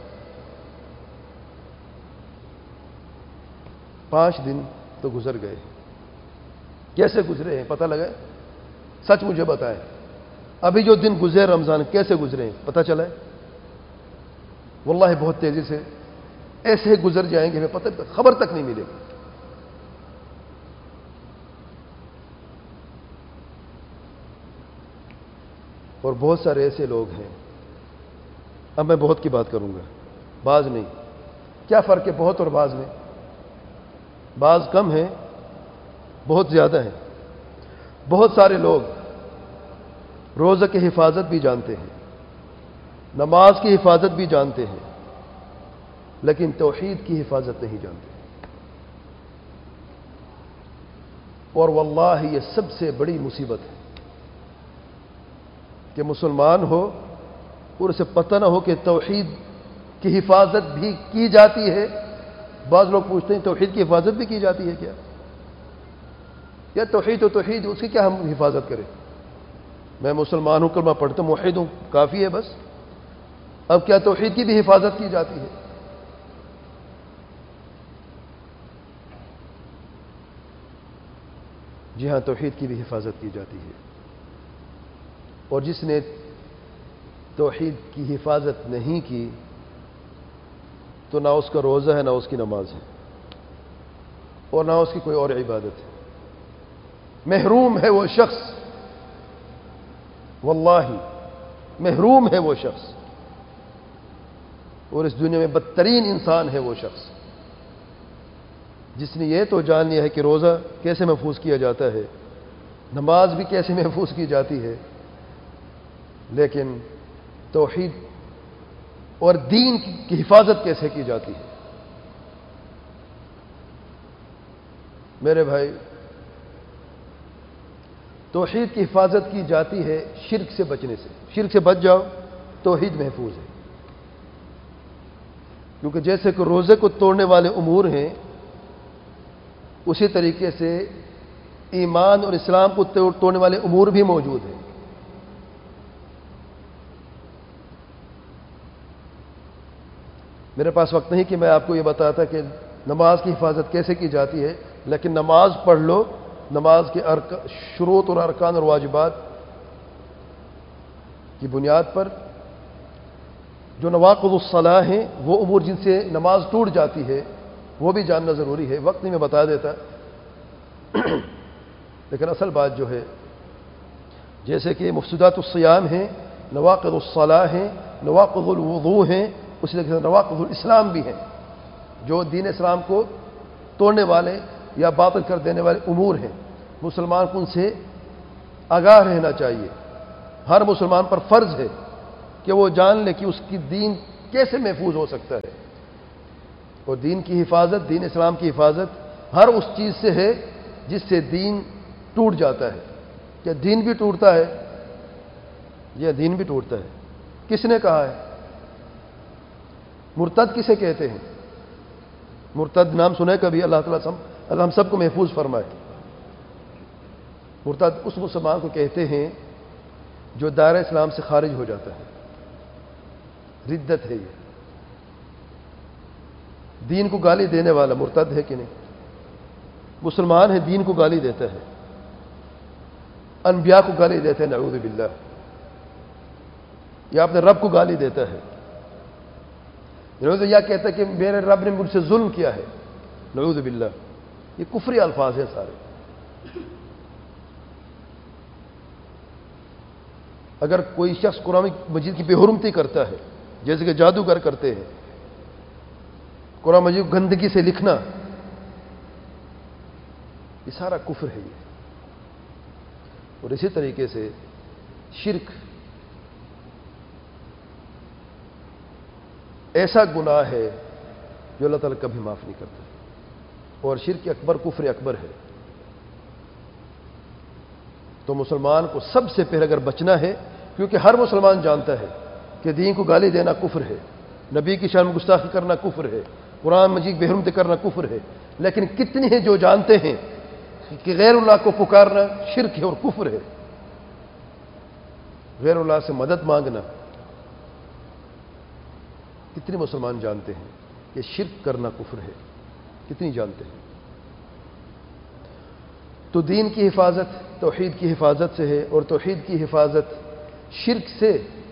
پانچ دن تو گزر گئے. کیسے گزرے ہیں پتہ لگا؟ سچ مجھے بتائیں، ابھی جو دن گزرے رمضان کیسے گزرے ہیں پتہ چلا ہے؟ واللہ بہت تیزی سے ایسے ہی گزر جائیں گے، ہمیں پتہ خبر تک نہیں ملے گی. اور بہت سارے ایسے لوگ ہیں، اب میں بہت کی بات کروں گا، بعض نہیں. کیا فرق ہے بہت اور بعض میں؟ بعض کم ہیں، بہت زیادہ ہیں. بہت سارے لوگ روزہ کی حفاظت بھی جانتے ہیں، نماز کی حفاظت بھی جانتے ہیں، لیکن توحید کی حفاظت نہیں جانتے. اور واللہ یہ سب سے بڑی مصیبت ہے کہ مسلمان ہو اور اسے پتہ نہ ہو کہ توحید کی حفاظت بھی کی جاتی ہے. بعض لوگ پوچھتے ہیں توحید کی حفاظت بھی کی جاتی ہے کیا؟ یا توحید و توحید اس کی کیا ہم حفاظت کریں؟ میں مسلمان ہوں، کلمہ پڑھتا ہوں، موحد ہوں، کافی ہے بس. اب کیا توحید کی بھی حفاظت کی جاتی ہے؟ جی ہاں، توحید کی بھی حفاظت کی جاتی ہے. اور جس نے توحید کی حفاظت نہیں کی تو نہ اس کا روزہ ہے، نہ اس کی نماز ہے، اور نہ اس کی کوئی اور عبادت ہے. محروم ہے وہ شخص، واللہ محروم ہے وہ شخص. اور اس دنیا میں بدترین انسان ہے وہ شخص جس نے یہ تو جان لیا ہے کہ روزہ کیسے محفوظ کیا جاتا ہے، نماز بھی کیسے محفوظ کی جاتی ہے، لیکن توحید اور دین کی حفاظت کیسے کی جاتی ہے. میرے بھائی، توحید کی حفاظت کی جاتی ہے شرک سے بچنے سے. شرک سے بچ جاؤ، توحید محفوظ ہے. کیونکہ جیسے کہ روزے کو توڑنے والے امور ہیں، اسی طریقے سے ایمان اور اسلام کو توڑنے والے امور بھی موجود ہیں. میرے پاس وقت نہیں کہ میں آپ کو یہ بتاتا کہ نماز کی حفاظت کیسے کی جاتی ہے، لیکن نماز پڑھ لو. نماز کے شروط اور ارکان اور واجبات کی بنیاد پر جو نواقض الصلاح ہیں، وہ امور جن سے نماز ٹوٹ جاتی ہے، وہ بھی جاننا ضروری ہے. وقت نہیں میں بتا دیتا، لیکن اصل بات جو ہے، جیسے کہ مفسدات الصیام ہیں، نواقض الصلاح ہیں، نواقض الوضوء ہیں، اسی طرح نواقض الاسلام بھی ہیں، جو دین اسلام کو توڑنے والے یا باطل کر دینے والے امور ہیں. مسلمان کو ان سے آگاہ رہنا چاہیے. ہر مسلمان پر فرض ہے کہ وہ جان لے کہ اس کی دین کیسے محفوظ ہو سکتا ہے. اور دین کی حفاظت، دین اسلام کی حفاظت ہر اس چیز سے ہے جس سے دین ٹوٹ جاتا ہے. کیا دین بھی ٹوٹتا ہے؟ یہ دین بھی ٹوٹتا ہے. کس نے کہا ہے؟ مرتد کسے کہتے ہیں؟ مرتد نام سنے کبھی؟ اللہ تعالیٰ اللہ ہم سب کو محفوظ فرمائے. مرتد اس مسلمان کو کہتے ہیں جو دائرہ اسلام سے خارج ہو جاتا ہے. ردت ہے یہ. دین کو گالی دینے والا مرتد ہے کہ نہیں؟ مسلمان ہے، دین کو گالی دیتا ہے، انبیاء کو گالی دیتا ہے، نعوذ باللہ. یا اپنے رب کو گالی دیتا ہے، یا کہتا ہے کہ میرے رب نے مجھ سے ظلم کیا ہے، نعوذ باللہ. یہ کفری الفاظ ہیں سارے. اگر کوئی شخص قرآن مجید کی بے حرمتی کرتا ہے، جیسے کہ جادوگر کرتے ہیں، قرآن مجید گندگی سے لکھنا، یہ سارا کفر ہے یہ. اور اسی طریقے سے شرک ایسا گناہ ہے جو اللہ تعالیٰ کبھی معاف نہیں کرتا. اور شرک اکبر کفر اکبر ہے. تو مسلمان کو سب سے پہلے اگر بچنا ہے، کیونکہ ہر مسلمان جانتا ہے کہ دین کو گالی دینا کفر ہے، نبی کی شان میں گستاخی کرنا کفر ہے، قرآن مجید بے حرمتی کرنا کفر ہے. لیکن کتنے ہیں جو جانتے ہیں کہ غیر اللہ کو پکارنا شرک ہے اور کفر ہے. غیر اللہ سے مدد مانگنا، کتنے مسلمان جانتے ہیں کہ شرک کرنا کفر ہے؟ کتنی جانتے ہیں؟ تو دین کی حفاظت توحید کی حفاظت سے ہے، اور توحید کی حفاظت شرک سے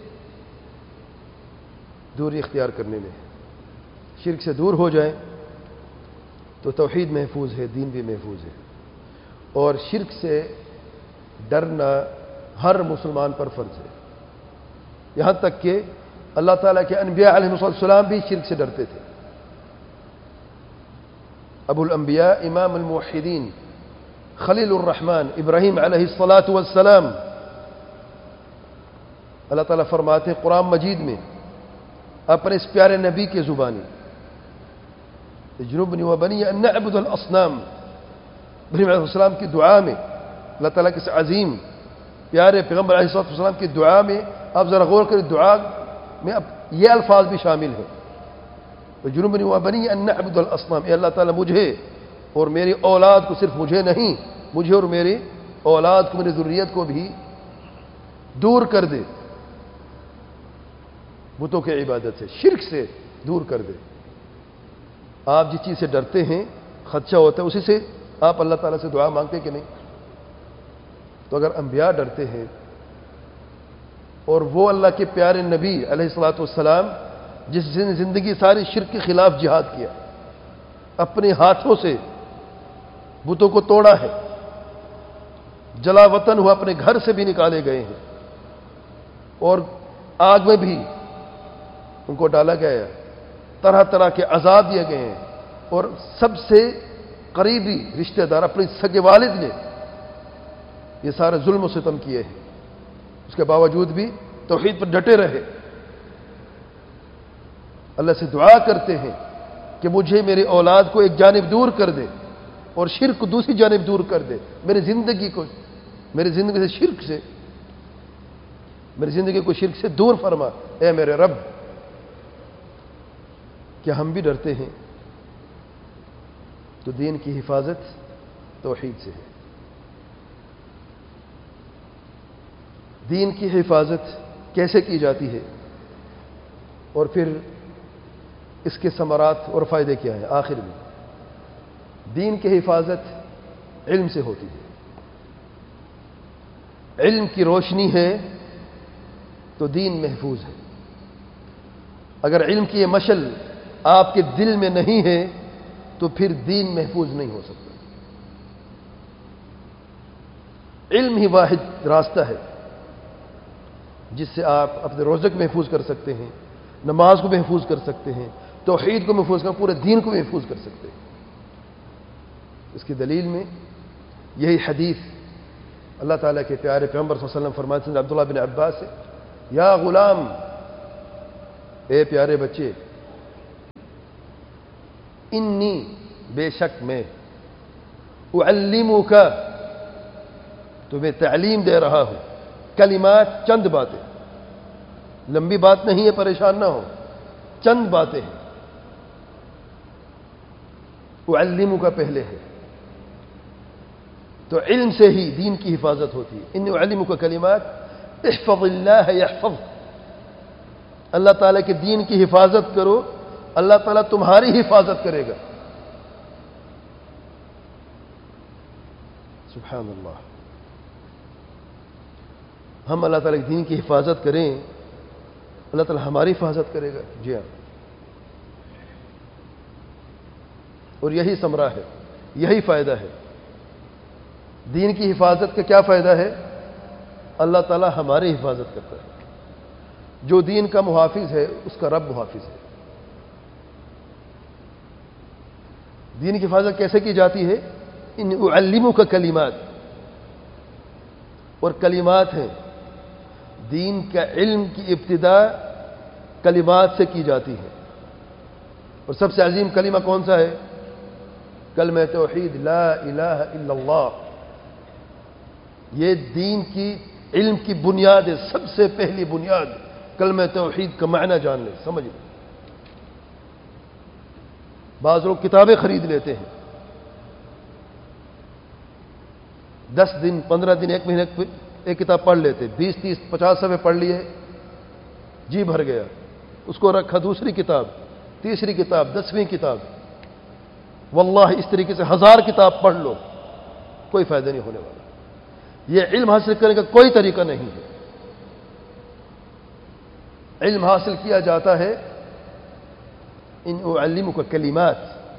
دوری اختیار کرنے میں. شرک سے دور ہو جائیں تو توحید محفوظ ہے، دین بھی محفوظ ہے. اور شرک سے ڈرنا ہر مسلمان پر فرض ہے. یہاں تک کہ اللہ تعالیٰ کے انبیاء علیہ السلام بھی شرک سے ڈرتے تھے. ابو الانبیاء امام الموحدین خلیل الرحمن ابراہیم علیہ الصلاۃ والسلام، اللہ تعالیٰ فرماتے ہیں قرآن مجید میں اپنے اس پیارے نبی کے زبانی، اجنبنی وبنی ان نعبد الاصنام. ابراہیم علیہ السلام کی دعا میں اللہ تعالیٰ کے اس عظیم پیارے پیغمبر علیہ السلام کی دعا میں آپ ذرا غور کریں، دعا میں اب یہ الفاظ بھی شامل ہیں، اجنبنی وبنی ان نعبد الاصنام. اے اللہ تعالیٰ مجھے اور میری اولاد کو، صرف مجھے نہیں، مجھے اور میری اولاد کو، میری ذریت کو بھی دور کر دے بتوں کی عبادت سے، شرک سے دور کر دے. آپ جس چیز سے ڈرتے ہیں، خدشہ ہوتا ہے، اسی سے آپ اللہ تعالیٰ سے دعا مانگتے کہ نہیں؟ تو اگر انبیاء ڈرتے ہیں، اور وہ اللہ کے پیارے نبی علیہ الصلوۃ والسلام جس نے زندگی ساری شرک کے خلاف جہاد کیا، اپنے ہاتھوں سے بتوں کو توڑا ہے، جلا وطن ہوا، اپنے گھر سے بھی نکالے گئے ہیں، اور آگ میں بھی ان کو ڈالا گیا ہے، طرح طرح کے عذاب دیے گئے ہیں، اور سب سے قریبی رشتہ دار اپنے سگے والد نے یہ سارے ظلم و ستم کیے ہیں. اس کے باوجود بھی توحید پر ڈٹے رہے. اللہ سے دعا کرتے ہیں کہ مجھے میری اولاد کو ایک جانب دور کر دے اور شرک کو دوسری جانب دور کر دے. میری زندگی کو، میری زندگی سے شرک سے، میری زندگی کو شرک سے دور فرما اے میرے رب. کیا ہم بھی ڈرتے ہیں؟ تو دین کی حفاظت توحید سے ہے. دین کی حفاظت کیسے کی جاتی ہے، اور پھر اس کے ثمرات اور فائدے کیا ہیں؟ آخر میں دین کی حفاظت علم سے ہوتی ہے. علم کی روشنی ہے تو دین محفوظ ہے. اگر علم کی یہ مشل آپ کے دل میں نہیں ہے تو پھر دین محفوظ نہیں ہو سکتا. علم ہی واحد راستہ ہے جس سے آپ اپنے روزے کو محفوظ کر سکتے ہیں، نماز کو محفوظ کر سکتے ہیں، توحید کو محفوظ کر، پورے دین کو محفوظ کر سکتے ہیں. اس کی دلیل میں یہی حدیث اللہ تعالیٰ کے پیارے پیغمبر صلی اللہ علیہ وسلم فرماتے ہیں عبداللہ بن عباس سے، یا غلام، اے پیارے بچے، انی، بے شک میں، اعلمک، تمہیں تعلیم دے رہا ہوں، کلمات، چند باتیں، لمبی بات نہیں ہے، پریشان نہ ہو، چند باتیں ہیں۔ اعلمک پہلے ہے، تو علم سے ہی دین کی حفاظت ہوتی ہے۔ انی اعلمک کلمات احفظ اللہ یحفظ، اللہ تعالیٰ کے دین کی حفاظت کرو، اللہ تعالیٰ تمہاری حفاظت کرے گا۔ سبحان اللہ، ہم اللہ تعالیٰ کے دین کی حفاظت کریں، اللہ تعالیٰ ہماری حفاظت کرے گا۔ جی ہاں، اور یہی ثمرہ ہے، یہی فائدہ ہے۔ دین کی حفاظت کا کیا فائدہ ہے؟ اللہ تعالیٰ ہماری حفاظت کرتا ہے۔ جو دین کا محافظ ہے اس کا رب محافظ ہے۔ دین کی حفاظت کیسے کی جاتی ہے؟ ان اعلمک کلمات، اور کلمات ہیں، دین کا علم کی ابتدا کلمات سے کی جاتی ہے، اور سب سے عظیم کلمہ کون سا ہے؟ کلمہ توحید، لا الہ الا اللہ۔ یہ دین کی علم کی بنیاد ہے، سب سے پہلی بنیاد کلمہ توحید کا معنی جان لیں، سمجھ لیں۔ بعض لوگ کتابیں خرید لیتے ہیں، دس دن، پندرہ دن، ایک مہینے ایک کتاب پڑھ لیتے، بیس تیس پچاس صفحے پڑھ لیے، جی بھر گیا، اس کو رکھا دوسری کتاب، تیسری کتاب، دسویں کتاب۔ واللہ اس طریقے سے ہزار کتاب پڑھ لو، کوئی فائدہ نہیں ہونے والا۔ یہ علم حاصل کرنے کا کوئی طریقہ نہیں ہے۔ علم حاصل کیا جاتا ہے ان اعلمک کلمات،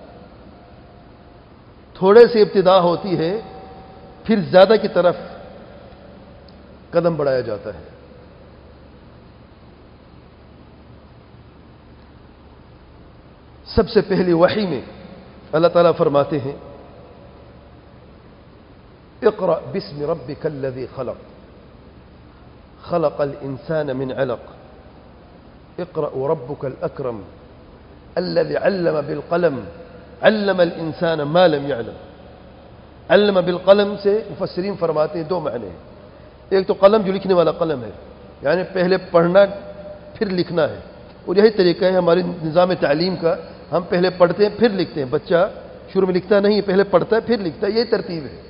تھوڑے سے ابتدا ہوتی ہے، پھر زیادہ کی طرف قدم بڑھایا جاتا ہے۔ سب سے پہلی وحی میں اللہ تعالیٰ فرماتے ہیں، اقرأ باسم ربک الذی خلق، خلق الانسان من علق، اقرأ ربک الاکرم الذي علم بالقلم علم الانسان ما لم يعلم۔ علم بالقلم سے مفسرین فرماتے ہیں دو معنی ہیں، ایک تو قلم جو لکھنے والا قلم ہے، یعنی پہلے پڑھنا پھر لکھنا ہے، اور یہی طریقہ ہے ہمارے نظام تعلیم کا، ہم پہلے پڑھتے ہیں پھر لکھتے ہیں۔ بچہ شروع میں لکھتا نہیں، پہلے پڑھتا ہے پھر لکھتا ہے، یہ ترتیب ہے۔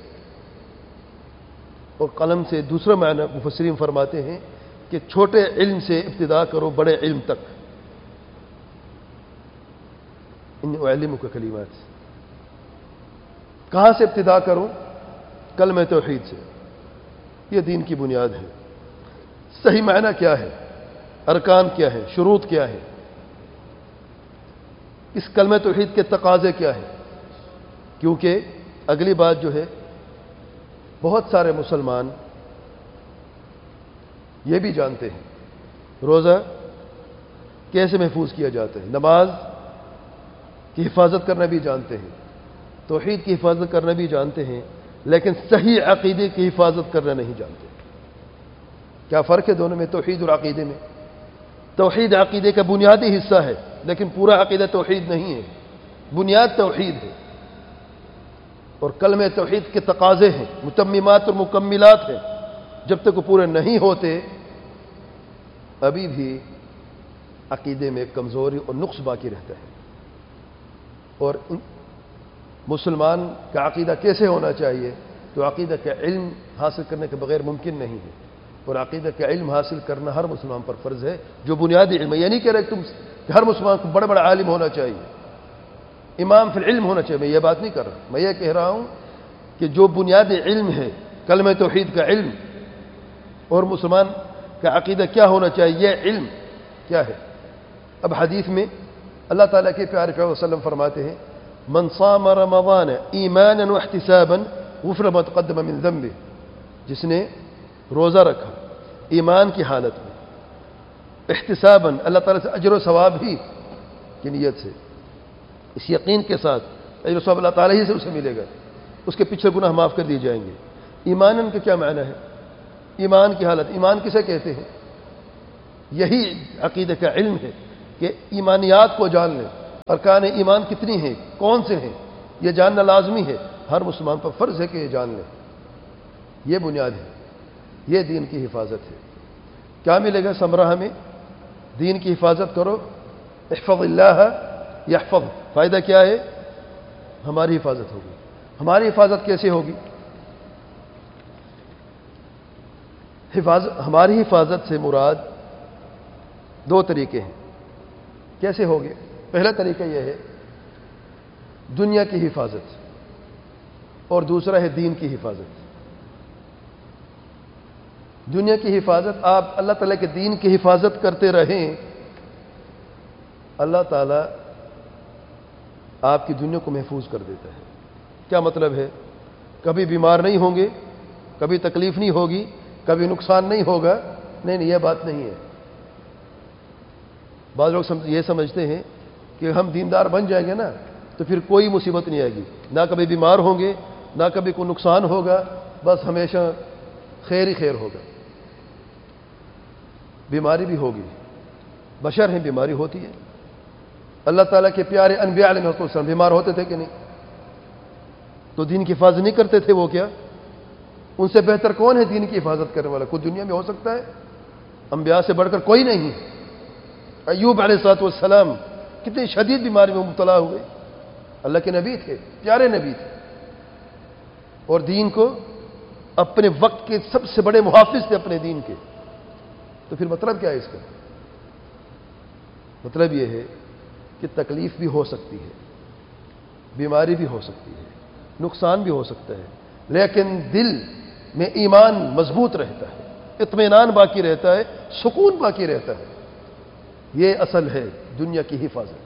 اور قلم سے دوسرا معنی مفسرین فرماتے ہیں کہ چھوٹے علم سے ابتدا کرو بڑے علم تک۔ ان اعلمک کلمات، کہاں سے ابتدا کروں؟ کلمہ توحید سے، یہ دین کی بنیاد ہے۔ صحیح معنی کیا ہے؟ ارکان کیا ہے؟ شروط کیا ہے؟ اس کلمہ توحید کے تقاضے کیا ہے؟ کیونکہ اگلی بات جو ہے، بہت سارے مسلمان یہ بھی جانتے ہیں روزہ کیسے محفوظ کیا جاتا ہے، نماز کی حفاظت کرنا بھی جانتے ہیں، توحید کی حفاظت کرنا بھی جانتے ہیں، لیکن صحیح عقیدے کی حفاظت کرنا نہیں جانتے۔ کیا فرق ہے دونوں میں، توحید اور عقیدے میں؟ توحید عقیدے کا بنیادی حصہ ہے، لیکن پورا عقیدہ توحید نہیں ہے، بنیاد توحید ہے، اور کلمہ توحید کے تقاضے ہیں، متممات اور مکملات ہیں۔ جب تک وہ پورے نہیں ہوتے ابھی بھی عقیدے میں کمزوری اور نقص باقی رہتا ہے۔ اور مسلمان کا عقیدہ کیسے ہونا چاہیے؟ تو عقیدہ کا علم حاصل کرنے کے بغیر ممکن نہیں ہے، اور عقیدہ کا علم حاصل کرنا ہر مسلمان پر فرض ہے، جو بنیادی علم ہے۔ یہ نہیں کہہ رہے کہ تم کہ ہر مسلمان کو بڑا بڑا عالم ہونا چاہیے، امام فی العلم ہونا چاہیے، میں یہ بات نہیں کر رہا۔ میں یہ کہہ رہا ہوں کہ جو بنیادی علم ہے کلمہ توحید کا علم، اور مسلمان کا عقیدہ کیا ہونا چاہیے، یہ علم کیا ہے۔ اب حدیث میں اللہ تعالیٰ کے پیارے پیغمبر صلی اللہ علیہ وسلم فرماتے ہیں، من صام رمضان ایمانا واحتسابا غفر ما تقدم من ذنبه، جس نے روزہ رکھا ایمان کی حالت میں، احتسابا اللہ تعالیٰ سے اجر و ثواب ہی کی نیت سے، اس یقین کے ساتھ اجر و ثواب اللہ تعالیٰ ہی سے اسے ملے گا، اس کے پیچھے گناہ معاف کر دیے جائیں گے۔ ایمانن کا کیا معنی ہے؟ ایمان کی حالت، ایمان کسے کہتے ہیں؟ یہی عقیدے کا علم ہے کہ ایمانیات کو جان لیں، ارکان ایمان کتنی ہیں، کون سے ہیں، یہ جاننا لازمی ہے، ہر مسلمان پر فرض ہے کہ یہ جان لیں۔ یہ بنیاد ہے، یہ دین کی حفاظت ہے۔ کیا ملے گا ثمرہ ہمیں؟ دین کی حفاظت کرو، احفظ اللہ یحفظ، فائدہ کیا ہے؟ ہماری حفاظت ہوگی۔ ہماری حفاظت کیسے ہوگی؟ حفاظت ہماری حفاظت سے مراد دو طریقے ہیں۔ کیسے ہوگے؟ پہلا طریقہ یہ ہے دنیا کی حفاظت، اور دوسرا ہے دین کی حفاظت۔ دنیا کی حفاظت، آپ اللہ تعالیٰ کے دین کی حفاظت کرتے رہیں، اللہ تعالیٰ آپ کی دنیا کو محفوظ کر دیتا ہے۔ کیا مطلب ہے؟ کبھی بیمار نہیں ہوں گے، کبھی تکلیف نہیں ہوگی، کبھی نقصان نہیں ہوگا۔ نہیں نہیں، یہ بات نہیں ہے۔ بعض لوگ یہ سمجھتے ہیں کہ ہم دیندار بن جائیں گے نا تو پھر کوئی مصیبت نہیں آئے گی، نہ کبھی بیمار ہوں گے، نہ کبھی کوئی نقصان ہوگا، بس ہمیشہ خیر ہی خیر ہوگا۔ بیماری بھی ہوگی، بشر ہیں، بیماری ہوتی ہے۔ اللہ تعالیٰ کے پیارے انبیاء علیہ السلام بیمار ہوتے تھے کہ نہیں؟ تو دین کی حفاظت نہیں کرتے تھے وہ کیا؟ ان سے بہتر کون ہے دین کی حفاظت کرنے والا؟ کوئی دنیا میں ہو سکتا ہے؟ انبیاء سے بڑھ کر کوئی نہیں۔ ایوب علیہ الصلوۃ والسلام کتنی شدید بیماری میں مبتلا ہوئے، اللہ کے نبی تھے، پیارے نبی تھے، اور دین کو اپنے وقت کے سب سے بڑے محافظ تھے اپنے دین کے۔ تو پھر مطلب کیا ہے اس کا؟ مطلب یہ ہے کہ تکلیف بھی ہو سکتی ہے، بیماری بھی ہو سکتی ہے، نقصان بھی ہو سکتا ہے، لیکن دل میں ایمان مضبوط رہتا ہے، اطمینان باقی رہتا ہے، سکون باقی رہتا ہے۔ یہ اصل ہے دنیا کی حفاظت۔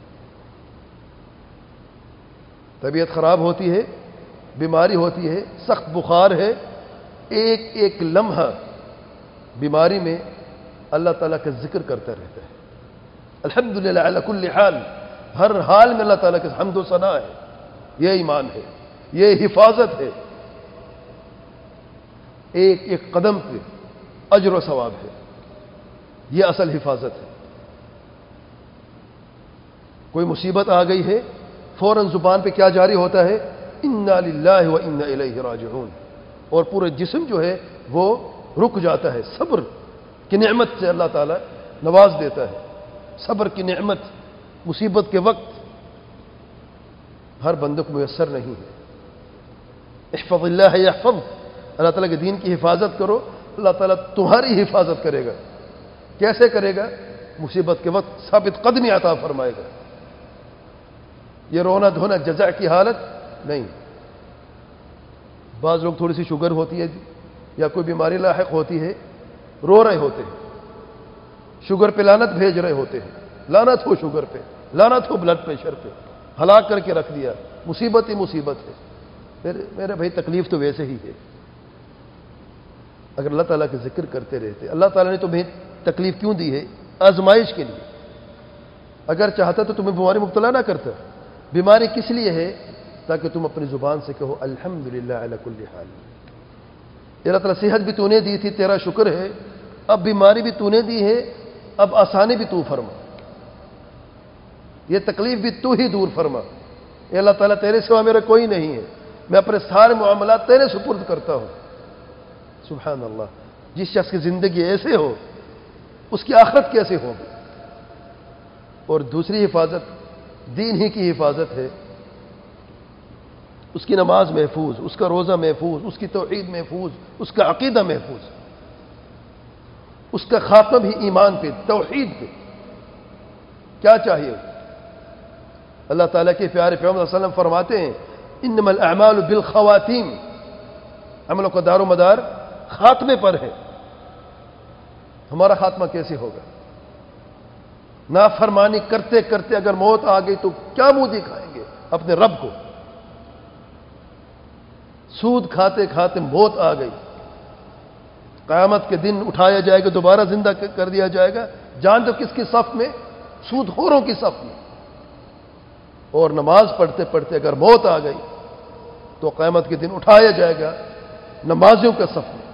طبیعت خراب ہوتی ہے، بیماری ہوتی ہے، سخت بخار ہے، ایک ایک لمحہ بیماری میں اللہ تعالیٰ کا ذکر کرتا رہتا ہے۔ الحمدللہ علی کل حال، ہر حال میں اللہ تعالیٰ کے حمد و ثنا ہے۔ یہ ایمان ہے، یہ حفاظت ہے، ایک ایک قدم پہ اجر و ثواب ہے۔ یہ اصل حفاظت ہے۔ کوئی مصیبت آ گئی ہے، فوراً زبان پہ کیا جاری ہوتا ہے؟ انا للہ و انا الیہ راجعون، اور پورے جسم جو ہے وہ رک جاتا ہے۔ صبر کی نعمت سے اللہ تعالیٰ نواز دیتا ہے۔ صبر کی نعمت مصیبت کے وقت ہر بندے کو میسر نہیں ہے۔ احفظ اللہ یحفظ، اللہ تعالیٰ کے دین کی حفاظت کرو، اللہ تعالیٰ تمہاری حفاظت کرے گا۔ کیسے کرے گا؟ مصیبت کے وقت ثابت قدمی عطا فرمائے گا۔ یہ رونا دھونا جزع کی حالت نہیں۔ بعض لوگ تھوڑی سی شوگر ہوتی ہے یا کوئی بیماری لاحق ہوتی ہے، رو رہے ہوتے ہیں، شوگر پہ لعنت بھیج رہے ہوتے ہیں، لعنت ہو شوگر پہ، لعنت ہو بلڈ پریشر پہ، ہلاک کر کے رکھ دیا، مصیبت ہی مصیبت ہے۔ پھر میرے بھائی تکلیف تو ویسے ہی ہے۔ اگر اللہ تعالیٰ کے ذکر کرتے رہتے، اللہ تعالیٰ نے تمہیں تکلیف کیوں دی ہے؟ آزمائش کے لیے۔ اگر چاہتا تو تمہیں بیماری مبتلا نہ کرتا۔ بیماری کس لیے ہے؟ تاکہ تم اپنی زبان سے کہو الحمدللہ علی کل حال۔ اللہ تعالیٰ صحت بھی تو نے دی تھی، تیرا شکر ہے، اب بیماری بھی تو نے دی ہے، اب آسانی بھی تو فرما، یہ تکلیف بھی تو ہی دور فرما۔ اے اللہ تعالیٰ تیرے سوا میرا کوئی نہیں ہے، میں اپنے سارے معاملات تیرے سپرد کرتا ہوں۔ سبحان اللہ۔ جس شخص کی زندگی ایسے ہو اس کی آخرت کیسے ہوگی؟ اور دوسری حفاظت دین ہی کی حفاظت ہے۔ اس کی نماز محفوظ، اس کا روزہ محفوظ، اس کی توحید محفوظ، اس کا عقیدہ محفوظ، اس کا خاتمہ بھی ایمان پہ، توحید پہ۔ کیا چاہیے؟ اللہ تعالیٰ کے پیارے پیغمبر صلی اللہ علیہ وسلم فرماتے ہیں انما الاعمال بالخواتیم، عملوں کا دار و مدار خاتمے پر ہے۔ ہمارا خاتمہ کیسے ہوگا؟ نافرمانی کرتے کرتے اگر موت آ گئی تو کیا منہ دکھائیں گے اپنے رب کو؟ سود کھاتے کھاتے موت آ گئی، قیامت کے دن اٹھایا جائے گا، دوبارہ زندہ کر دیا جائے گا، جان دو کس کی صف میں؟ سود خوروں کی صف میں۔ اور نماز پڑھتے پڑھتے اگر موت آ گئی تو قیامت کے دن اٹھایا جائے گا نمازیوں کے صف میں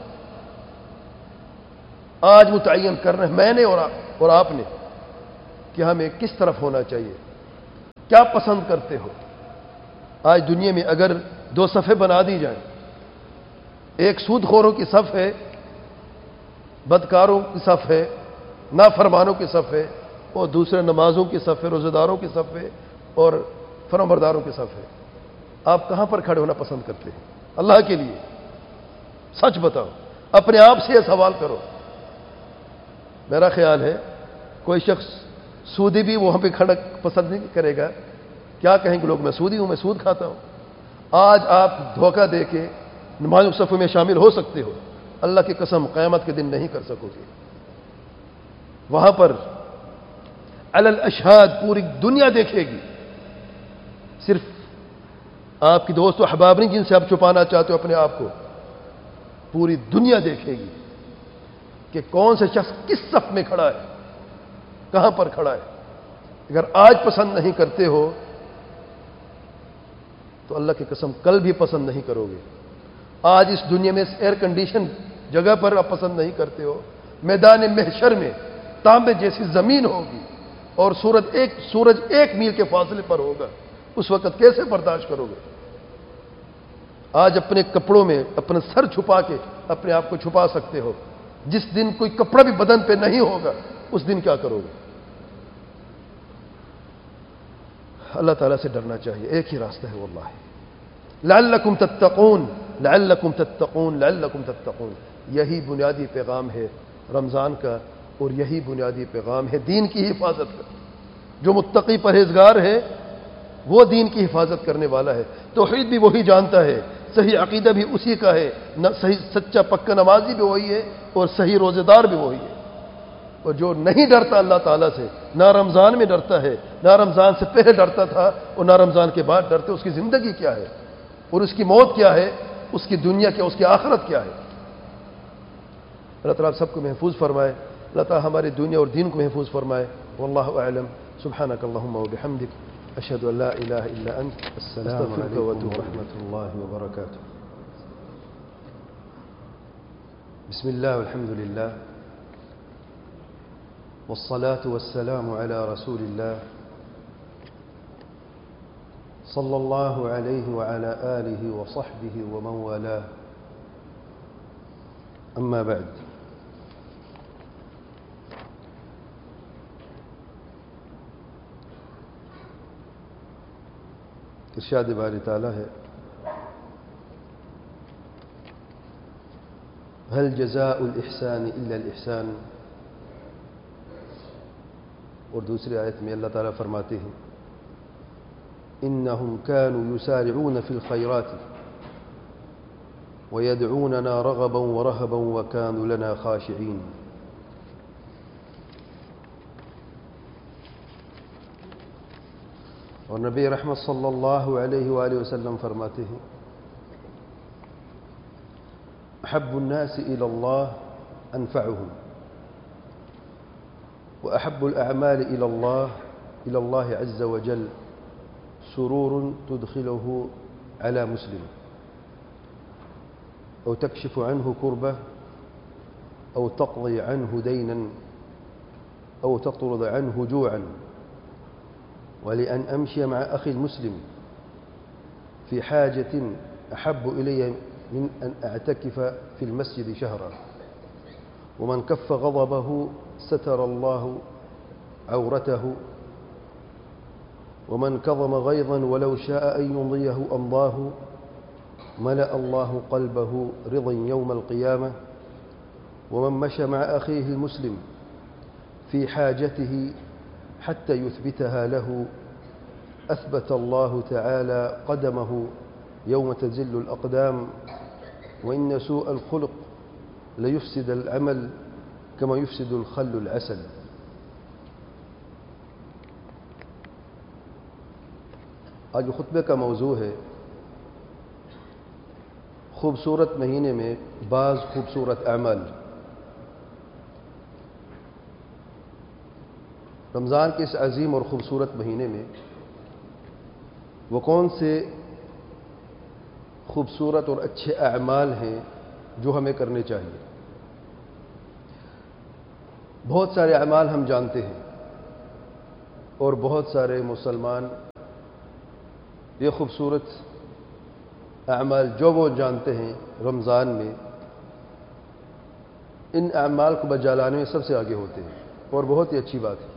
آج متعین کر رہے ہیں میں نے اور آپ اور آپ نے کہ ہمیں کس طرف ہونا چاہیے، کیا پسند کرتے ہو۔ آج دنیا میں اگر دو صفیں بنا دی جائیں، ایک سود خوروں کی صف ہے، بدکاروں کی صف ہے، نافرمانوں کی صف ہے، اور دوسرے نمازوں کی صف ہے، روزہ داروں کی صف ہے، اور فرمانبرداروں کی صف ہے۔ آپ کہاں پر کھڑے ہونا پسند کرتے ہیں اللہ کے لیے؟ سچ بتاؤ، اپنے آپ سے یہ سوال کرو۔ میرا خیال ہے کوئی شخص سودی بھی وہاں پہ کھڑا پسند نہیں کرے گا۔ کیا کہیں گے لوگ، میں سودی ہوں، میں سود کھاتا ہوں۔ آج آپ دھوکہ دے کے نماز صفوں میں شامل ہو سکتے ہو، اللہ کی قسم قیامت کے دن نہیں کر سکو گے۔ وہاں پر علی الاشہاد پوری دنیا دیکھے گی، صرف آپ کی دوست و احباب نہیں جن سے آپ چھپانا چاہتے ہو اپنے آپ کو، پوری دنیا دیکھے گی کہ کون سے شخص کس صف میں کھڑا ہے، کہاں پر کھڑا ہے۔ اگر آج پسند نہیں کرتے ہو تو اللہ کی قسم کل بھی پسند نہیں کرو گے۔ آج اس دنیا میں اس ایئر کنڈیشن جگہ پر آپ پسند نہیں کرتے ہو، میدان محشر میں تانبے جیسی زمین ہوگی اور سورج ایک سورج ایک میل کے فاصلے پر ہوگا، اس وقت کیسے برداشت کرو گے؟ آج اپنے کپڑوں میں اپنا سر چھپا کے اپنے آپ کو چھپا سکتے ہو، جس دن کوئی کپڑا بھی بدن پہ نہیں ہوگا اس دن کیا کرو گے؟ اللہ تعالیٰ سے ڈرنا چاہیے، ایک ہی راستہ ہے واللہ، لعلکم تتقون لعلکم تتقون لعلکم تتقون۔ یہی بنیادی پیغام ہے رمضان کا، اور یہی بنیادی پیغام ہے دین کی حفاظت کا۔ جو متقی پرہیزگار ہے وہ دین کی حفاظت کرنے والا ہے، توحید بھی وہی جانتا ہے، صحیح عقیدہ بھی اسی کا ہے، صحیح سچا پکا نمازی بھی وہی ہے، اور صحیح روزے دار بھی وہی ہے۔ اور جو نہیں ڈرتا اللہ تعالیٰ سے، نہ رمضان میں ڈرتا ہے، نہ رمضان سے پہلے ڈرتا تھا اور نہ رمضان کے بعد ڈرتے، اس کی زندگی کیا ہے اور اس کی موت کیا ہے، اس کی دنیا کیا، اس کی آخرت کیا ہے۔ اللہ تعالیٰ سب کو محفوظ فرمائے، اللہ تعالیٰ ہماری دنیا اور دین کو محفوظ فرمائے۔ واللہ اعلم، سبحانک اللہم وبحمدک، اشہد ان لا الہ الا انت، استغفرک واتوب الیک۔ ورحمۃ اللہ وبرکاتہ۔ بسم اللہ والحمد للہ والصلاة والسلام على رسول الله صلى الله عليه وعلى آله وصحبه ومن والاه، أما بعد۔ ارشاد باری تعالیٰ ہے، هل جزاء الإحسان إلا الإحسان، اور دوسری آیت میں اللہ تعالیٰ فرماتے ہیں، إنهم كانوا يسارعون في الخيرات ويدعوننا رغبا ورهبا وكانوا لنا خاشعين۔ اور نبی رحمت صلی اللہ علیہ وآلہ وسلم فرماتے ہیں، أحب الناس إلى الله أنفعهم، وأحب الأعمال إلى الله إلى الله عز وجل سرور تدخله على مسلم، أو تكشف عنه كربة، أو تقضي عنه دينا، أو تطرد عنه جوعا، ولأن أمشي مع أخي المسلم في حاجة أحب إلي من أن أعتكف في المسجد شهرا، ومن كف غضبه ستر الله عورته، ومن كظم غيظا ولو شاء أن يمضيه أمضاه، ملأ الله قلبه رضا يوم القيامة، ومن مشى مع أخيه المسلم في حاجته حتى يثبتها له أثبت الله تعالى قدمه يوم تزل الأقدام، وإن سوء الخلق ليفسد العمل كما يفسد الخل العسل۔ آج خطبے کا موضوع ہے خوبصورت مہینے میں بعض خوبصورت اعمال۔ رمضان کے اس عظیم اور خوبصورت مہینے میں وہ کون سے خوبصورت اور اچھے اعمال ہیں جو ہمیں کرنے چاہیے۔ بہت سارے اعمال ہم جانتے ہیں اور بہت سارے مسلمان یہ خوبصورت اعمال جو وہ جانتے ہیں رمضان میں، ان اعمال کو بجا لانے میں سب سے آگے ہوتے ہیں، اور بہت ہی اچھی بات ہے۔